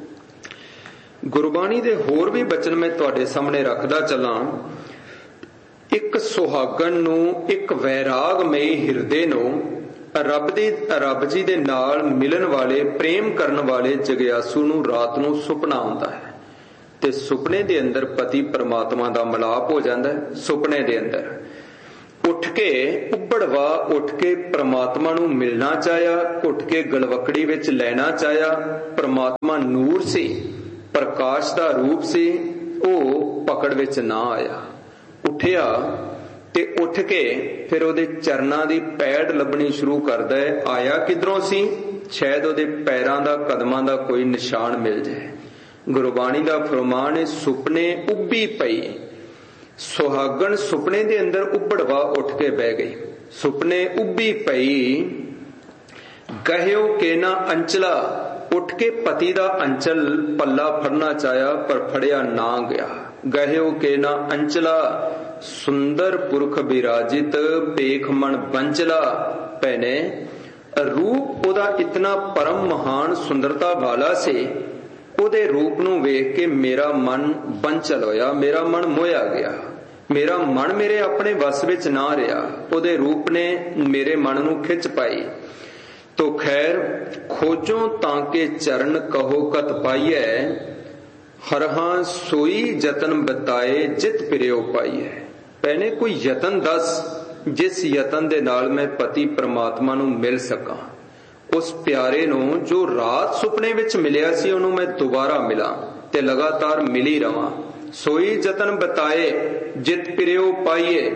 ਗੁਰਬਾਣੀ ਦੇ ਹੋਰ ਵੀ ਬਚਨ ਮੈਂ ਤੁਹਾਡੇ ਸਾਹਮਣੇ ਰੱਖਦਾ ਚੱਲਾਂ। ਇੱਕ ਸੁਹਾਗਣ ਨੂੰ, ਇੱਕ ਵੈਰਾਗਮਈ ਹਿਰਦੇ ਨੂੰ ਰੱਬ ਜੀ ਦੇ ਨਾਲ ਮਿਲਣ ਵਾਲੇ, ਪ੍ਰੇਮ ਕਰਨ ਵਾਲੇ ਜਗਿਆਸੂ ਨੂੰ ਰਾਤ ਨੂੰ ਸੁਪਨਾ ਆਉਂਦਾ ਹੈ ਤੇ ਸੁਪਨੇ ਦੇ ਅੰਦਰ ਪਤੀ ਪਰਮਾਤਮਾ ਦਾ ਮਿਲਾਪ ਹੋ ਜਾਂਦਾ ਹੈ। ਸੁਪਨੇ ਦੇ ਅੰਦਰ ਉੱਠ ਕੇ ਉੱਭੜਵਾ ਉੱਠ ਕੇ ਪ੍ਰਮਾਤਮਾ ਨੂੰ ਮਿਲਣਾ ਚਾਹਿਆ, ਉੱਠ ਕੇ ਗਲਵਕੜੀ ਵਿੱਚ ਲੈਣਾ ਚਾਹਿਆ। ਪ੍ਰਮਾਤਮਾ ਨੂਰ ਸੀ, ਪ੍ਰਕਾਸ਼ ਦਾ ਰੂਪ ਸੀ, ਉਹ ਪਕੜ ਵਿੱਚ ਨਾ ਆਇਆ। ਉੱਠਿਆ ਤੇ ਉੱਠ ਕੇ ਫਿਰ ਉਹਦੇ ਚਰਨਾਂ ਦੀ ਪੈੜ ਲੱਭਣੀ ਸ਼ੁਰੂ ਕਰਦਾ ਹੈ। ਆਇਆ ਕਿਧਰੋਂ ਸੀ? ਸ਼ਾਇਦ ਉਹਦੇ ਪੈਰਾਂ ਦਾ, ਕਦਮਾਂ ਦਾ ਕੋਈ ਨਿਸ਼ਾਨ ਮਿਲ ਜਾਏ। ਗੁਰਬਾਣੀ ਦਾ ਫਰਮਾਨ ਹੈ, ਸੁਪਨੇ ਉੱਭੀ ਪਈ। ਸੁਹਾਗਣ ਸੁਪਨੇ ਦੇ ਅੰਦਰ ਉੱਭੜਵਾ ਉੱਠ ਕੇ ਬਹਿ ਗਈ। ਸੁਪਨੇ ਉੱਭੀ ਪਈ, ਗਹਿਓ ਕੇ ਨਾ ਅੰਚਲਾ, ਉੱਠ ਕੇ ਪਤੀ ਦਾ ਅੰਚਲ ਪੱਲਾ ਫੜਨਾ ਚਾਹਿਆ ਪਰ ਫੜਿਆ ਨਾ ਗਿਆ। ਗਹਿਓ ਕੇ ਨਾ ਅੰਚਲਾ, ਸੁੰਦਰ ਪੁਰਖ ਬਿਰਾਜਿਤ, ਪੇਖ ਮਨ ਬੰਚਲਾ। ਭੈਣੇ, ਰੂਪ ਉਹਦਾ ਇਤਨਾ ਪਰਮ ਮਹਾਨ ਸੁੰਦਰਤਾ ਵਾਲਾ ਸੀ, ਉਹਦੇ ਰੂਪ ਨੂੰ ਵੇਖ ਕੇ ਮੇਰਾ ਮਨ ਬੰਚਲ ਹੋਇਆ, ਮੇਰਾ ਮਨ ਮੋਹਿਆ ਗਿਆ। ਮੇਰਾ ਮਨ ਮੇਰੇ ਆਪਣੇ ਵੱਸ ਵਿੱਚ ਨਾ ਰਿਹਾ, ਉਹਦੇ ਰੂਪ ਨੇ ਮੇਰੇ ਮਨ ਨੂੰ ਖਿੱਚ ਪਾਈ। ਤੋ ਖੈਰ ਖੋਜੋ ਤਾਂ ਕੇ ਚਰਨ ਕਹੋ ਕਤ ਪਾਈਐ, ਹਰਹਾਂ ਸੋਈ ਯਤਨ ਬਤਾਏ ਜਿਤ ਪਿਰਿਓ ਪਾਈਐ। ਭੈਣੇ, ਕੋਈ ਯਤਨ ਦੱਸ ਜਿਸ ਯਤਨ ਦੇ ਨਾਲ ਮੈਂ ਪਤੀ ਪ੍ਰਮਾਤਮਾ ਨੂੰ ਮਿਲ ਸਕਾਂ। ਉਸ ਪਿਆਰੇ ਨੂੰ ਜੋ ਰਾਤ ਸੁਪਨੇ ਵਿੱਚ ਮਿਲਿਆ ਸੀ, ਉਹਨੂੰ ਮੈਂ ਦੁਬਾਰਾ ਮਿਲਾਂ ਤੇ ਲਗਾਤਾਰ ਮਿਲੀ ਰਵਾਂ। ਸੋਈ ਯਤਨ ਬਤਾਏ ਜਿਤ ਪਿਰਿਓ ਪਾਈਏ।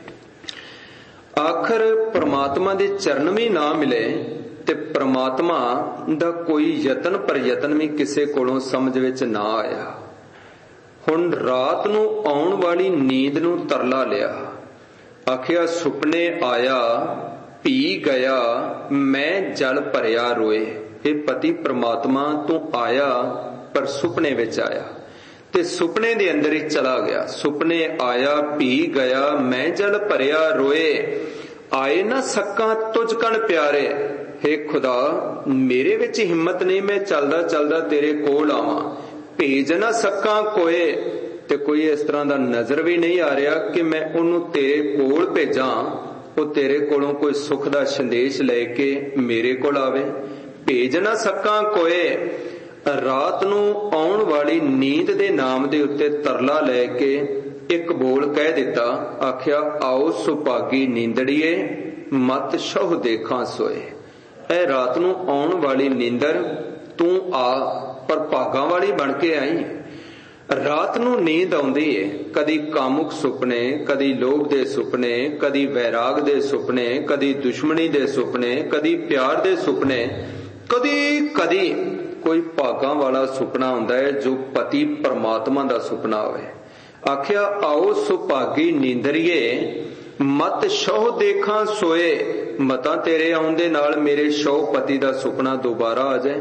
ਆਖਰ ਪ੍ਰਮਾਤਮਾ ਦੇ ਚਰਨ ਵੀ ਨਾ ਮਿਲੇ ਤੇ ਪ੍ਰਮਾਤਮਾ ਦਾ ਕੋਈ ਯਤਨ ਪ੍ਰਯਤਨ ਵੀ ਕਿਸੇ ਕੋਲੋਂ ਸਮਝ ਵਿੱਚ ਨਾ ਆਇਆ। ਹੁਣ ਰਾਤ ਨੂੰ ਆਉਣ ਵਾਲੀ ਨੀਂਦ ਨੂੰ ਤਰਲਾ ਲਿਆ। ਆਖਿਆ ਸੁਪਨੇ ਆਇਆ ਭੀ ਗਿਆ, ਮੈਂ ਜਲ ਭਰਿਆ ਰੋਏ। ਇਹ ਪਤੀ ਪ੍ਰਮਾਤਮਾ ਤੂੰ ਆਇਆ ਪਰ ਸੁਪਨੇ ਵਿੱਚ ਆਇਆ ਤੇ ਸੁਪਨੇ ਦੇ ਅੰਦਰ ਹੀ ਚਲਾ ਗਿਆ। ਸੁਪਨੇ ਆਇਆ ਭੀ ਗਿਆ, ਮੈਂ ਜਲ ਭਰਿਆ ਰੋਏ। ਆਏ ਨਾ ਸਕਾਂ ਤੁਝ ਕਣ ਪਿਆਰੇ। ਹੇ ਖੁਦਾ, ਮੇਰੇ ਵਿੱਚ ਹਿੰਮਤ ਨਹੀਂ ਮੈਂ ਚੱਲਦਾ ਚੱਲਦਾ ਤੇਰੇ ਕੋਲ ਆਵਾਂ। ਭੇਜ ਨਾ ਸਕਾਂ ਕੋਏ, ਤੇ ਕੋਈ ਇਸ ਤਰ੍ਹਾਂ ਦਾ ਨਜ਼ਰ ਵੀ ਨਹੀਂ ਆ ਰਿਹਾ ਕਿ ਮੈਂ ਉਹਨੂੰ ਤੇਰੇ ਕੋਲ ਭੇਜਾਂ, ਉਹ ਤੇਰੇ ਕੋਲੋਂ ਕੋਈ ਸੁੱਖ ਦਾ ਸੰਦੇਸ਼ ਲੈ ਕੇ ਮੇਰੇ ਕੋਲ ਆਵੇ। ਭੇਜ ਨਾ ਸਕਾਂ ਕੋਏ। ਰਾਤ ਨੂੰ ਆਉਣ ਵਾਲੀ ਨੀਂਦ ਦੇ ਨਾਮ ਦੇ ਉੱਤੇ ਤਰਲਾ ਲੈ ਕੇ ਇੱਕ ਬੋਲ ਕਹਿ ਦਿੱਤਾ। ਆਖਿਆ ਆਓ ਸੁਭਾਗੀ ਨੀਂਦੜੀਏ, ਮਤ ਸ਼ਹੁ ਦੇਖਾਂ ਸੋਏ। ਇਹ ਰਾਤ ਨੂੰ ਆਉਣ ਵਾਲੀ ਨੀਂਦਰ ਤੂੰ ਆ, ਪਰ ਭਾਗਾਂ ਵਾਲੀ ਬਣ ਕੇ ਆਈ। ਰਾਤ ਨੂੰ ਨੀਂਦ ਆਉਂਦੀ ਏ, ਕਦੀ ਕਾਮੁਕ ਸੁਪਨੇ, ਕਦੀ ਲੋਭ ਦੇ ਸੁਪਨੇ, ਕਦੀ ਵੈਰਾਗ ਦੇ ਸੁਪਨੇ, ਕਦੀ ਦੁਸ਼ਮਣੀ ਦੇ ਸੁਪਨੇ, ਕਦੀ ਪਿਆਰ ਦੇ ਸੁਪਨੇ, ਕਦੀ ਕਦੀ ਕੋਈ ਭਾਗਾਂ ਵਾਲਾ ਸੁਪਨਾ ਹੁੰਦਾ ਹੈ ਜੋ ਪਤੀ ਪਰਮਾਤਮਾ ਦਾ ਸੁਪਨਾ ਹੋਵੇ। ਆਖਿਆ ਆਓ ਸੁਭਾਗੀ ਨੀਂਦਰੀਏ, ਮਤ ਸ਼ਹੁ ਦੇਖਾਂ ਸੋਏ। ਮਤਾਂ ਤੇਰੇ ਆਉਣ ਦੇ ਨਾਲ ਮੇਰੇ ਸ਼ਹੁ ਪਤੀ ਦਾ ਸੁਪਨਾ ਦੁਬਾਰਾ ਆ ਜਾਏ।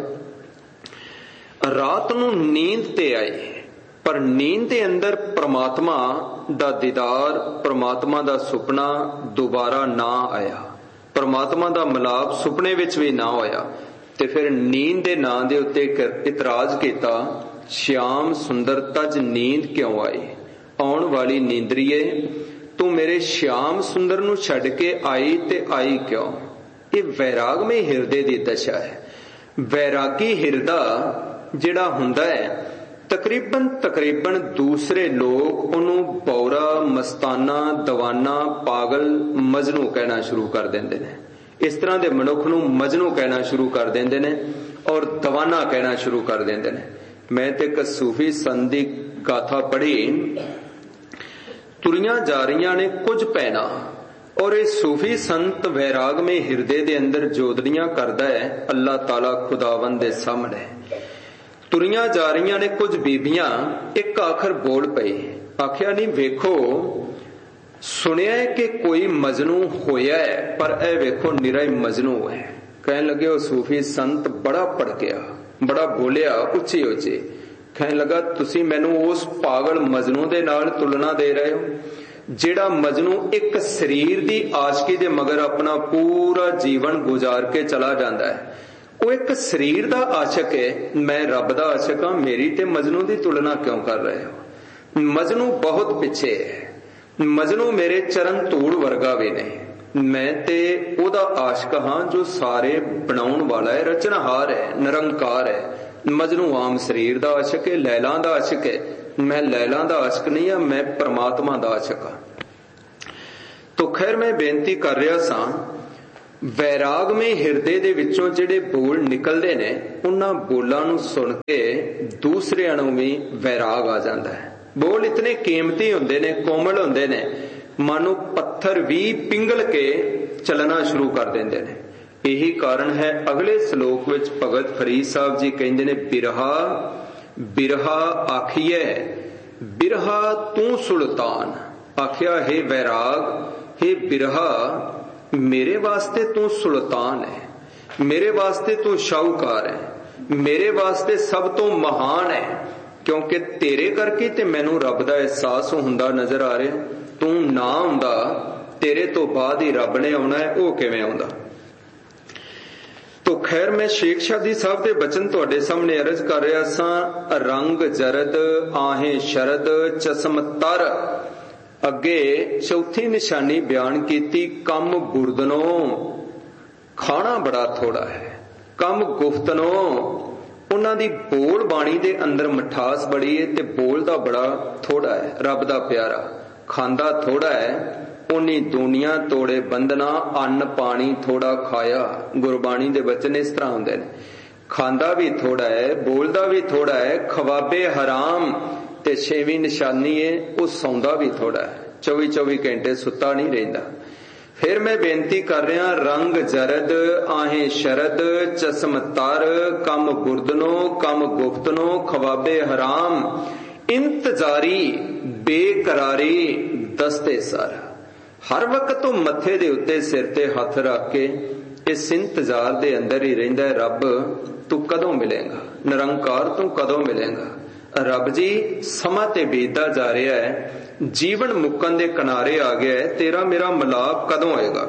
ਰਾਤ ਨੂੰ ਨੀਂਦ ਤੇ ਆਏ, ਪਰ ਨੀਂਦ ਦੇ ਅੰਦਰ ਪ੍ਰਮਾਤਮਾ ਦਾ ਦੀਦਾਰ, ਪ੍ਰਮਾਤਮਾ ਦਾ ਸੁਪਨਾ ਦੁਬਾਰਾ ਨਾ ਆਇਆ। ਪ੍ਰਮਾਤਮਾ ਦਾ ਮਿਲਾਪ ਸੁਪਨੇ ਵਿੱਚ ਵੀ ਨਾ ਹੋਇਆ। ਤੇ ਫਿਰ ਨੀਂਦ ਦੇ ਨਾਂ ਦੇ ਉੱਤੇ ਇਤਰਾਜ਼ ਕੀਤਾ, ਸ਼ਿਆਮ ਸੁੰਦਰ ਤਜ ਨੀਂਦ ਕਿਉਂ ਆਈ। ਆਉਣ ਵਾਲੀ ਨੀਂਦਰੀਏ, ਤੂੰ ਮੇਰੇ ਸ਼ਿਆਮ ਸੁੰਦਰ ਨੂੰ ਛੱਡ ਕੇ ਆਈ ਤੇ ਆਈ ਕਿਉਂ। ਇਹ ਵੈਰਾਗਮਈ ਹਿਰਦੇ ਦੀ ਦਸ਼ਾ ਹੈ। ਵੈਰਾਗੀ ਹਿਰਦਾ ਜਿਹੜਾ ਹੁੰਦਾ ਹੈ, ਤਕਰੀਬਨ ਦੂਸਰੇ ਲੋਕ ਉਹਨੂੰ ਬੌਰਾ, ਮਸਤਾਨਾ, ਦਵਾਨਾ, ਪਾਗਲ, ਮਜਨੂ ਕਹਿਣਾ ਸ਼ੁਰੂ ਕਰ ਦਿੰਦੇ ਨੇ। ਇਸ ਤਰ੍ਹਾਂ ਦੇ ਮਨੁੱਖ ਨੂੰ ਮਜਨੂ ਕਹਿਣਾ ਸ਼ੁਰੂ ਕਰ ਦਿੰਦੇ ਨੇ ਔਰ ਦਵਾਨਾ ਕਹਿਣਾ ਸ਼ੁਰੂ ਕਰ ਦਿੰਦੇ ਨੇ। ਮੈਂ ਤੇ ਇੱਕ ਸੂਫੀ ਸੰਤ ਦੀ ਗਾਥਾ ਪੜ੍ਹੀ, ਤੁਰੀਆਂ ਜਾ ਰਹੀਆਂ ਨੇ ਕੁਝ ਪੈਣਾ, ਔਰ ਇਹ ਸੂਫੀ ਸੰਤ ਵੈਰਾਗਮਈ ਹਿਰਦੇ ਦੇ ਅੰਦਰ ਜੋਦੜੀਆਂ ਕਰਦਾ ਹੈ ਅੱਲਾਹ ਤਾਲਾ ਖੁਦਾਵੰਦ ਦੇ ਸਾਹਮਣੇ। ਤੁਰੀਆਂ ਜਾ ਰਹੀਆਂ ਨੇ ਕੁਝ ਬੀਬੀਆਂ, ਇੱਕ ਆਖਰ ਬੋਲ ਪਈ। ਆਖਿਆ ਨਹੀਂ ਵੇਖੋ, ਸੁਣਿਆ ਹੈ ਕਿ ਕੋਈ ਮਜਨੂ ਹੋਇਆ ਹੈ, ਪਰ ਇਹ ਵੇਖੋ ਨਿਰਾ ਹੀ ਮਜਨੂ ਹੈ। ਕਹਿਣ ਲੱਗੇ ਉਹ ਸੂਫੀ ਸੰਤ ਬੜਾ ਭੜਕਿਆ, ਬੜਾ ਬੋਲਿਆ ਉੱਚੀ ਉੱਚੀ। ਕਹਿਣ ਲੱਗਾ ਤੁਸੀਂ ਮੈਨੂੰ ਉਸ ਪਾਗਲ ਮਜਨੂ ਦੇ ਨਾਲ ਤੁਲਨਾ ਦੇ ਰਹੇ ਹੋ ਜਿਹੜਾ ਮਜਨੂ ਇੱਕ ਸਰੀਰ ਦੀ ਆਸ਼ਕੀ ਦੇ ਮਗਰ ਆਪਣਾ ਪੂਰਾ ਜੀਵਨ ਗੁਜ਼ਾਰ ਕੇ ਚਲਾ ਜਾਂਦਾ ਹੈ। ਉਹ ਇੱਕ ਸਰੀਰ ਦਾ ਆਸ਼ਕ ਹੈ, ਮੈਂ ਰੱਬ ਦਾ ਆਸ਼ਕ ਹਾਂ। ਮੇਰੀ ਤੇ ਮਜਨੂ ਦੀ ਤੁਲਨਾ ਕਿਉਂ ਕਰ ਰਹੇ ਹੋ। ਮਜਨੂ ਬਹੁਤ ਪਿੱਛੇ ਹੈ। ਮਜਨੂ ਮੇਰੇ ਚਰਨ ਧੂੜ ਵਰਗਾ ਵੀ ਨਹੀਂ। मैं ते ओदा आशिक हां जो सारे बनाउण वाला है, रचनहार है, निरंकार है। मजनू आम शरीर दा आशिक है, लैला दा आशिक है। मैं लैला दा आशिक नहीं हां, मैं परमात्मा दा आशिक हां। तो खैर मैं बेनती कर रहा सां, वैराग में हिरदे दे विचों जिहड़े बोल निकलदे ने उन्हां बोलां नूं सुन के दूसरिआं नूं भी वैराग आ जांदा है। बोल इतने कीमती हुंदे ने, कोमल हुंदे ने, मानो पत्थर भी पिंगल के चलना शुरू कर देंदे ने। यही कारण है अगले श्लोक विच भगत फरीद साहब जी कहंदे ने, बिरहा बिरहा आखिए बिरहा तू सुल्तान। आखिया हे वैराग, हे बिरहा, मेरे वास्ते तू सुल्तान है, मेरे वास्ते तू शाहूकार है, मेरे वास्ते सब तो महान है, क्योंकि तेरे करके ते मैनू रब दा एहसास हुंदा नजर आ रहा। तू ना हुंदा, तेरे तो बाद ही रब ने आउणा है, वो किवें आउंदा। तो खैर मैं शेख शादी साहब दे बचन तुहाडे सामने अर्ज कर रहा सां। रंग जरद आहें शरद चश्म तर। अगे चौथी निशानी बयान की, कम बुरदनो, खाना बड़ा थोड़ा है, कम गुफ्तनो, उन्हां दी बोल बाणी दे अंदर मिठास बड़ी है ते बोलदा बड़ा थोड़ा है। रब दा प्यारा खांदा थोड़ा है, उन्नी दुनिया तोड़े बंधना, अन्न पानी थोड़ा खाया। गुरबाणी दे वचन इस तरह हुंदे ने, खांदा भी थोड़ा है, बोलदा भी थोड़ा है, खवाबे हराम ते छेवीं निशानी है वो सौंदा भी थोड़ा है, 24-24 घंटे सुता नहीं रहिंदा। फिर मैं बेनती कर रहा, रंग जरद आहें शरद चश्म तर, कम बुरदनो कम गुफ्तनो, खवाबे हराम, इंतजारी बेकरारी दस्ते सर। हर वक्त तो मथे दे उत्ते सिर ते हथ रख के इस इंतजार दे अंदर ही रहिंदा है, रब तू कदों मिलेगा, निरंकार तू कदों मिलेगा। रब जी समा ते बीतदा जा रहा है, जीवन मुक्कन दे किनारे आ गया है, तेरा मेरा मिलाप कदों होएगा।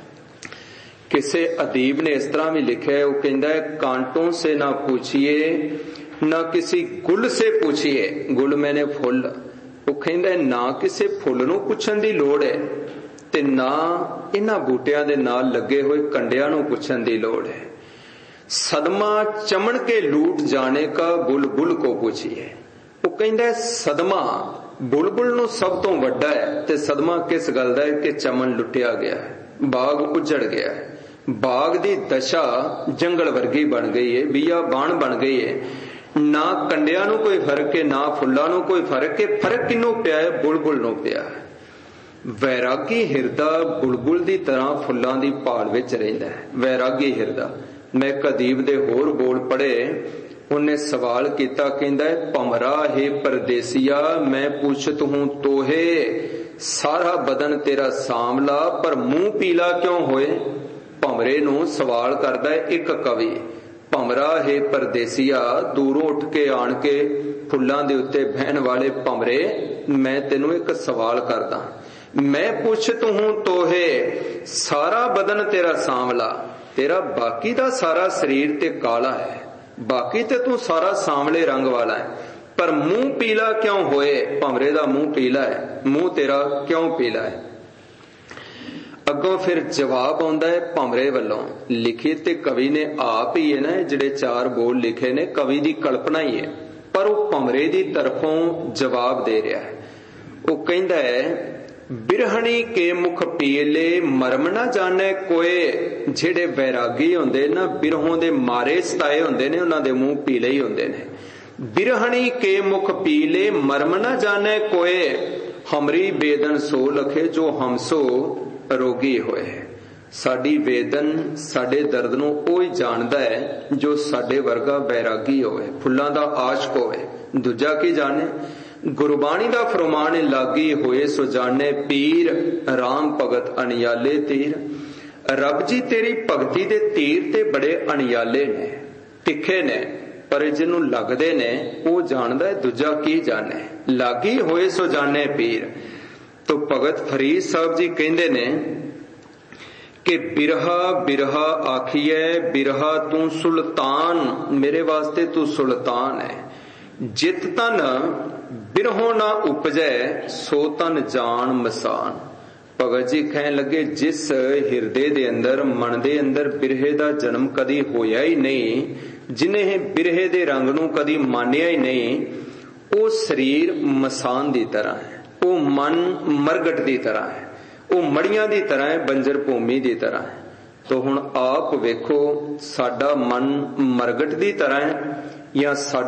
किसे अदीब ने इस तरह भी लिखा है, वो कहता है, कांटों से ना पूछिए ना किसी गुल से पूछिए। गुल मैंने फुल, वो कहता है ना किसी फुल नूं पुछण दी लोड़ है ते ना इन्हां बूटियां दे नाल लगे हुए कंडियां नूं पुछण दी लोड़ है। सदमा चमन के लूट जाने का बुलबुल को पूछिए। वो कहता है सदमा बुलबुल नूं सब तो वड्डा है ते सदमा किस गल दा है कि चमन लुटिया गया है, बाग उजड़ गया है, बाग दी दशा जंगल वर्गी बन गई है, बिया बाण बन गई है। ना कंडियां नूं कोई फर्क है, ना फुल्लां नूं कोई फर्क है। फर्क किन्नू पिया है? बुलबुल नूं पिया है। वैरागी हिरदा बुलबुल दी तरह फुल्लां दी भाल विच रहिंदा है। वैरागी हिरदा। मैं कदीब दे होर बोल पढ़े, उन्हें सवाल किया, कहंदा है, भमरा है परदेसिया, मैं पूछत हूं तोहे, सारा बदन तेरा सांवला पर मुंह पीला क्यों होए। भमरे नूं सवाल करदा है एक कवि। भमरा है परदेसिया, दूरों उठ के आण के फुल्लां दे उत्ते बहन वाले भमरे, मैं तेनू एक सवाल करदा, मैं पूछत हूं तोहे, सारा बदन तेरा सांवला, तेरा बाकी दा सारा शरीर ते काला है, बाकी ते तू सारा सांवले रंग वाला है, पर मुंह पीला क्यों होए। भमरे दा मुंह पीला है, मुंह तेरा क्यों पीला है। अगों फिर जवाब आउंदा है भमरे वल्लों। लिखी ते कवि ने आप ही है ना, जिहड़े चार बोल लिखे ने कवि दी कल्पना ही है, पर वो भमरे दी तरफों जवाब दे रहा है। वो कहंदा है, बिरहणी के मुख पीले मरम ना जाने कोए। जिहड़े बैरागी हुंदे ना, बिरहों दे मारे सताए हुंदे ने, उन्हां दे मुंह पीले ही हुंदे ने। बिरहणी के मुख पीले मरम ना जाने कोए, हमरी बेदन सो लखे जो हमसो रोगी होए। साडी वेदन साडे दर्द नूं ओही जानदा है जो साडे वर्गा बैरागी होवे, फुल्लां दा आशिक होवे, दूजा की जाने। गुरबाणी दा फरमान लागी होए सो जाने पीर, राम भगत अनियाले तीर। रब जी तेरी भगती दे तीर ते बड़े अनियाले ने, तिखे ने, पर जिन्हों लगदे ने वो जानदा है, दूजा की जाने। लागी होए सो जाने पीर। तो भगत फरीद साहब जी कहंदे ने कि बिरहा बिरहा आखिए, बिरहा तू सुल्तान, मेरे वास्ते तू सुल्तान है। जित तन बिरहों ना उपजै सो तन जान मसान। ਭਗਤ ਜੀ ਕਹਿਣ ਲੱਗੇ, ਜਿਸ ਹਿਰਦੇ ਦੇ ਅੰਦਰ, ਮਨ ਦੇ ਅੰਦਰ ਬਿਰਹੇ ਦਾ ਜਨਮ ਕਦੀ ਹੋਇਆ ਹੀ ਨਹੀਂ, ਜਿਨੇ ਬਿਰਹੇ ਦੇ ਰੰਗ ਨੂੰ ਕਦੀ ਮਾਨਿਆ ਹੀ ਨਹੀਂ, ਉਹ ਸਰੀਰ ਮਸਾਨ ਦੀ ਤਰ੍ਹਾਂ ਹੈ, ਉਹ ਮਨ ਮਰਗਟ ਦੀ ਤਰ੍ਹਾਂ ਹੈ, ਉਹ ਮੜੀਆਂ ਦੀ ਤਰ੍ਹਾਂ ਹੈ, ਬੰਜਰ ਭੂਮੀ ਦੀ ਤਰ੍ਹਾਂ ਹੈ। ਤੋ ਹੁਣ ਆਪ ਵੇਖੋ, ਸਾਡਾ ਮਨ ਮਰਗਟ ਦੀ ਤਰ੍ਹਾਂ ਹੈ ਜਾਂ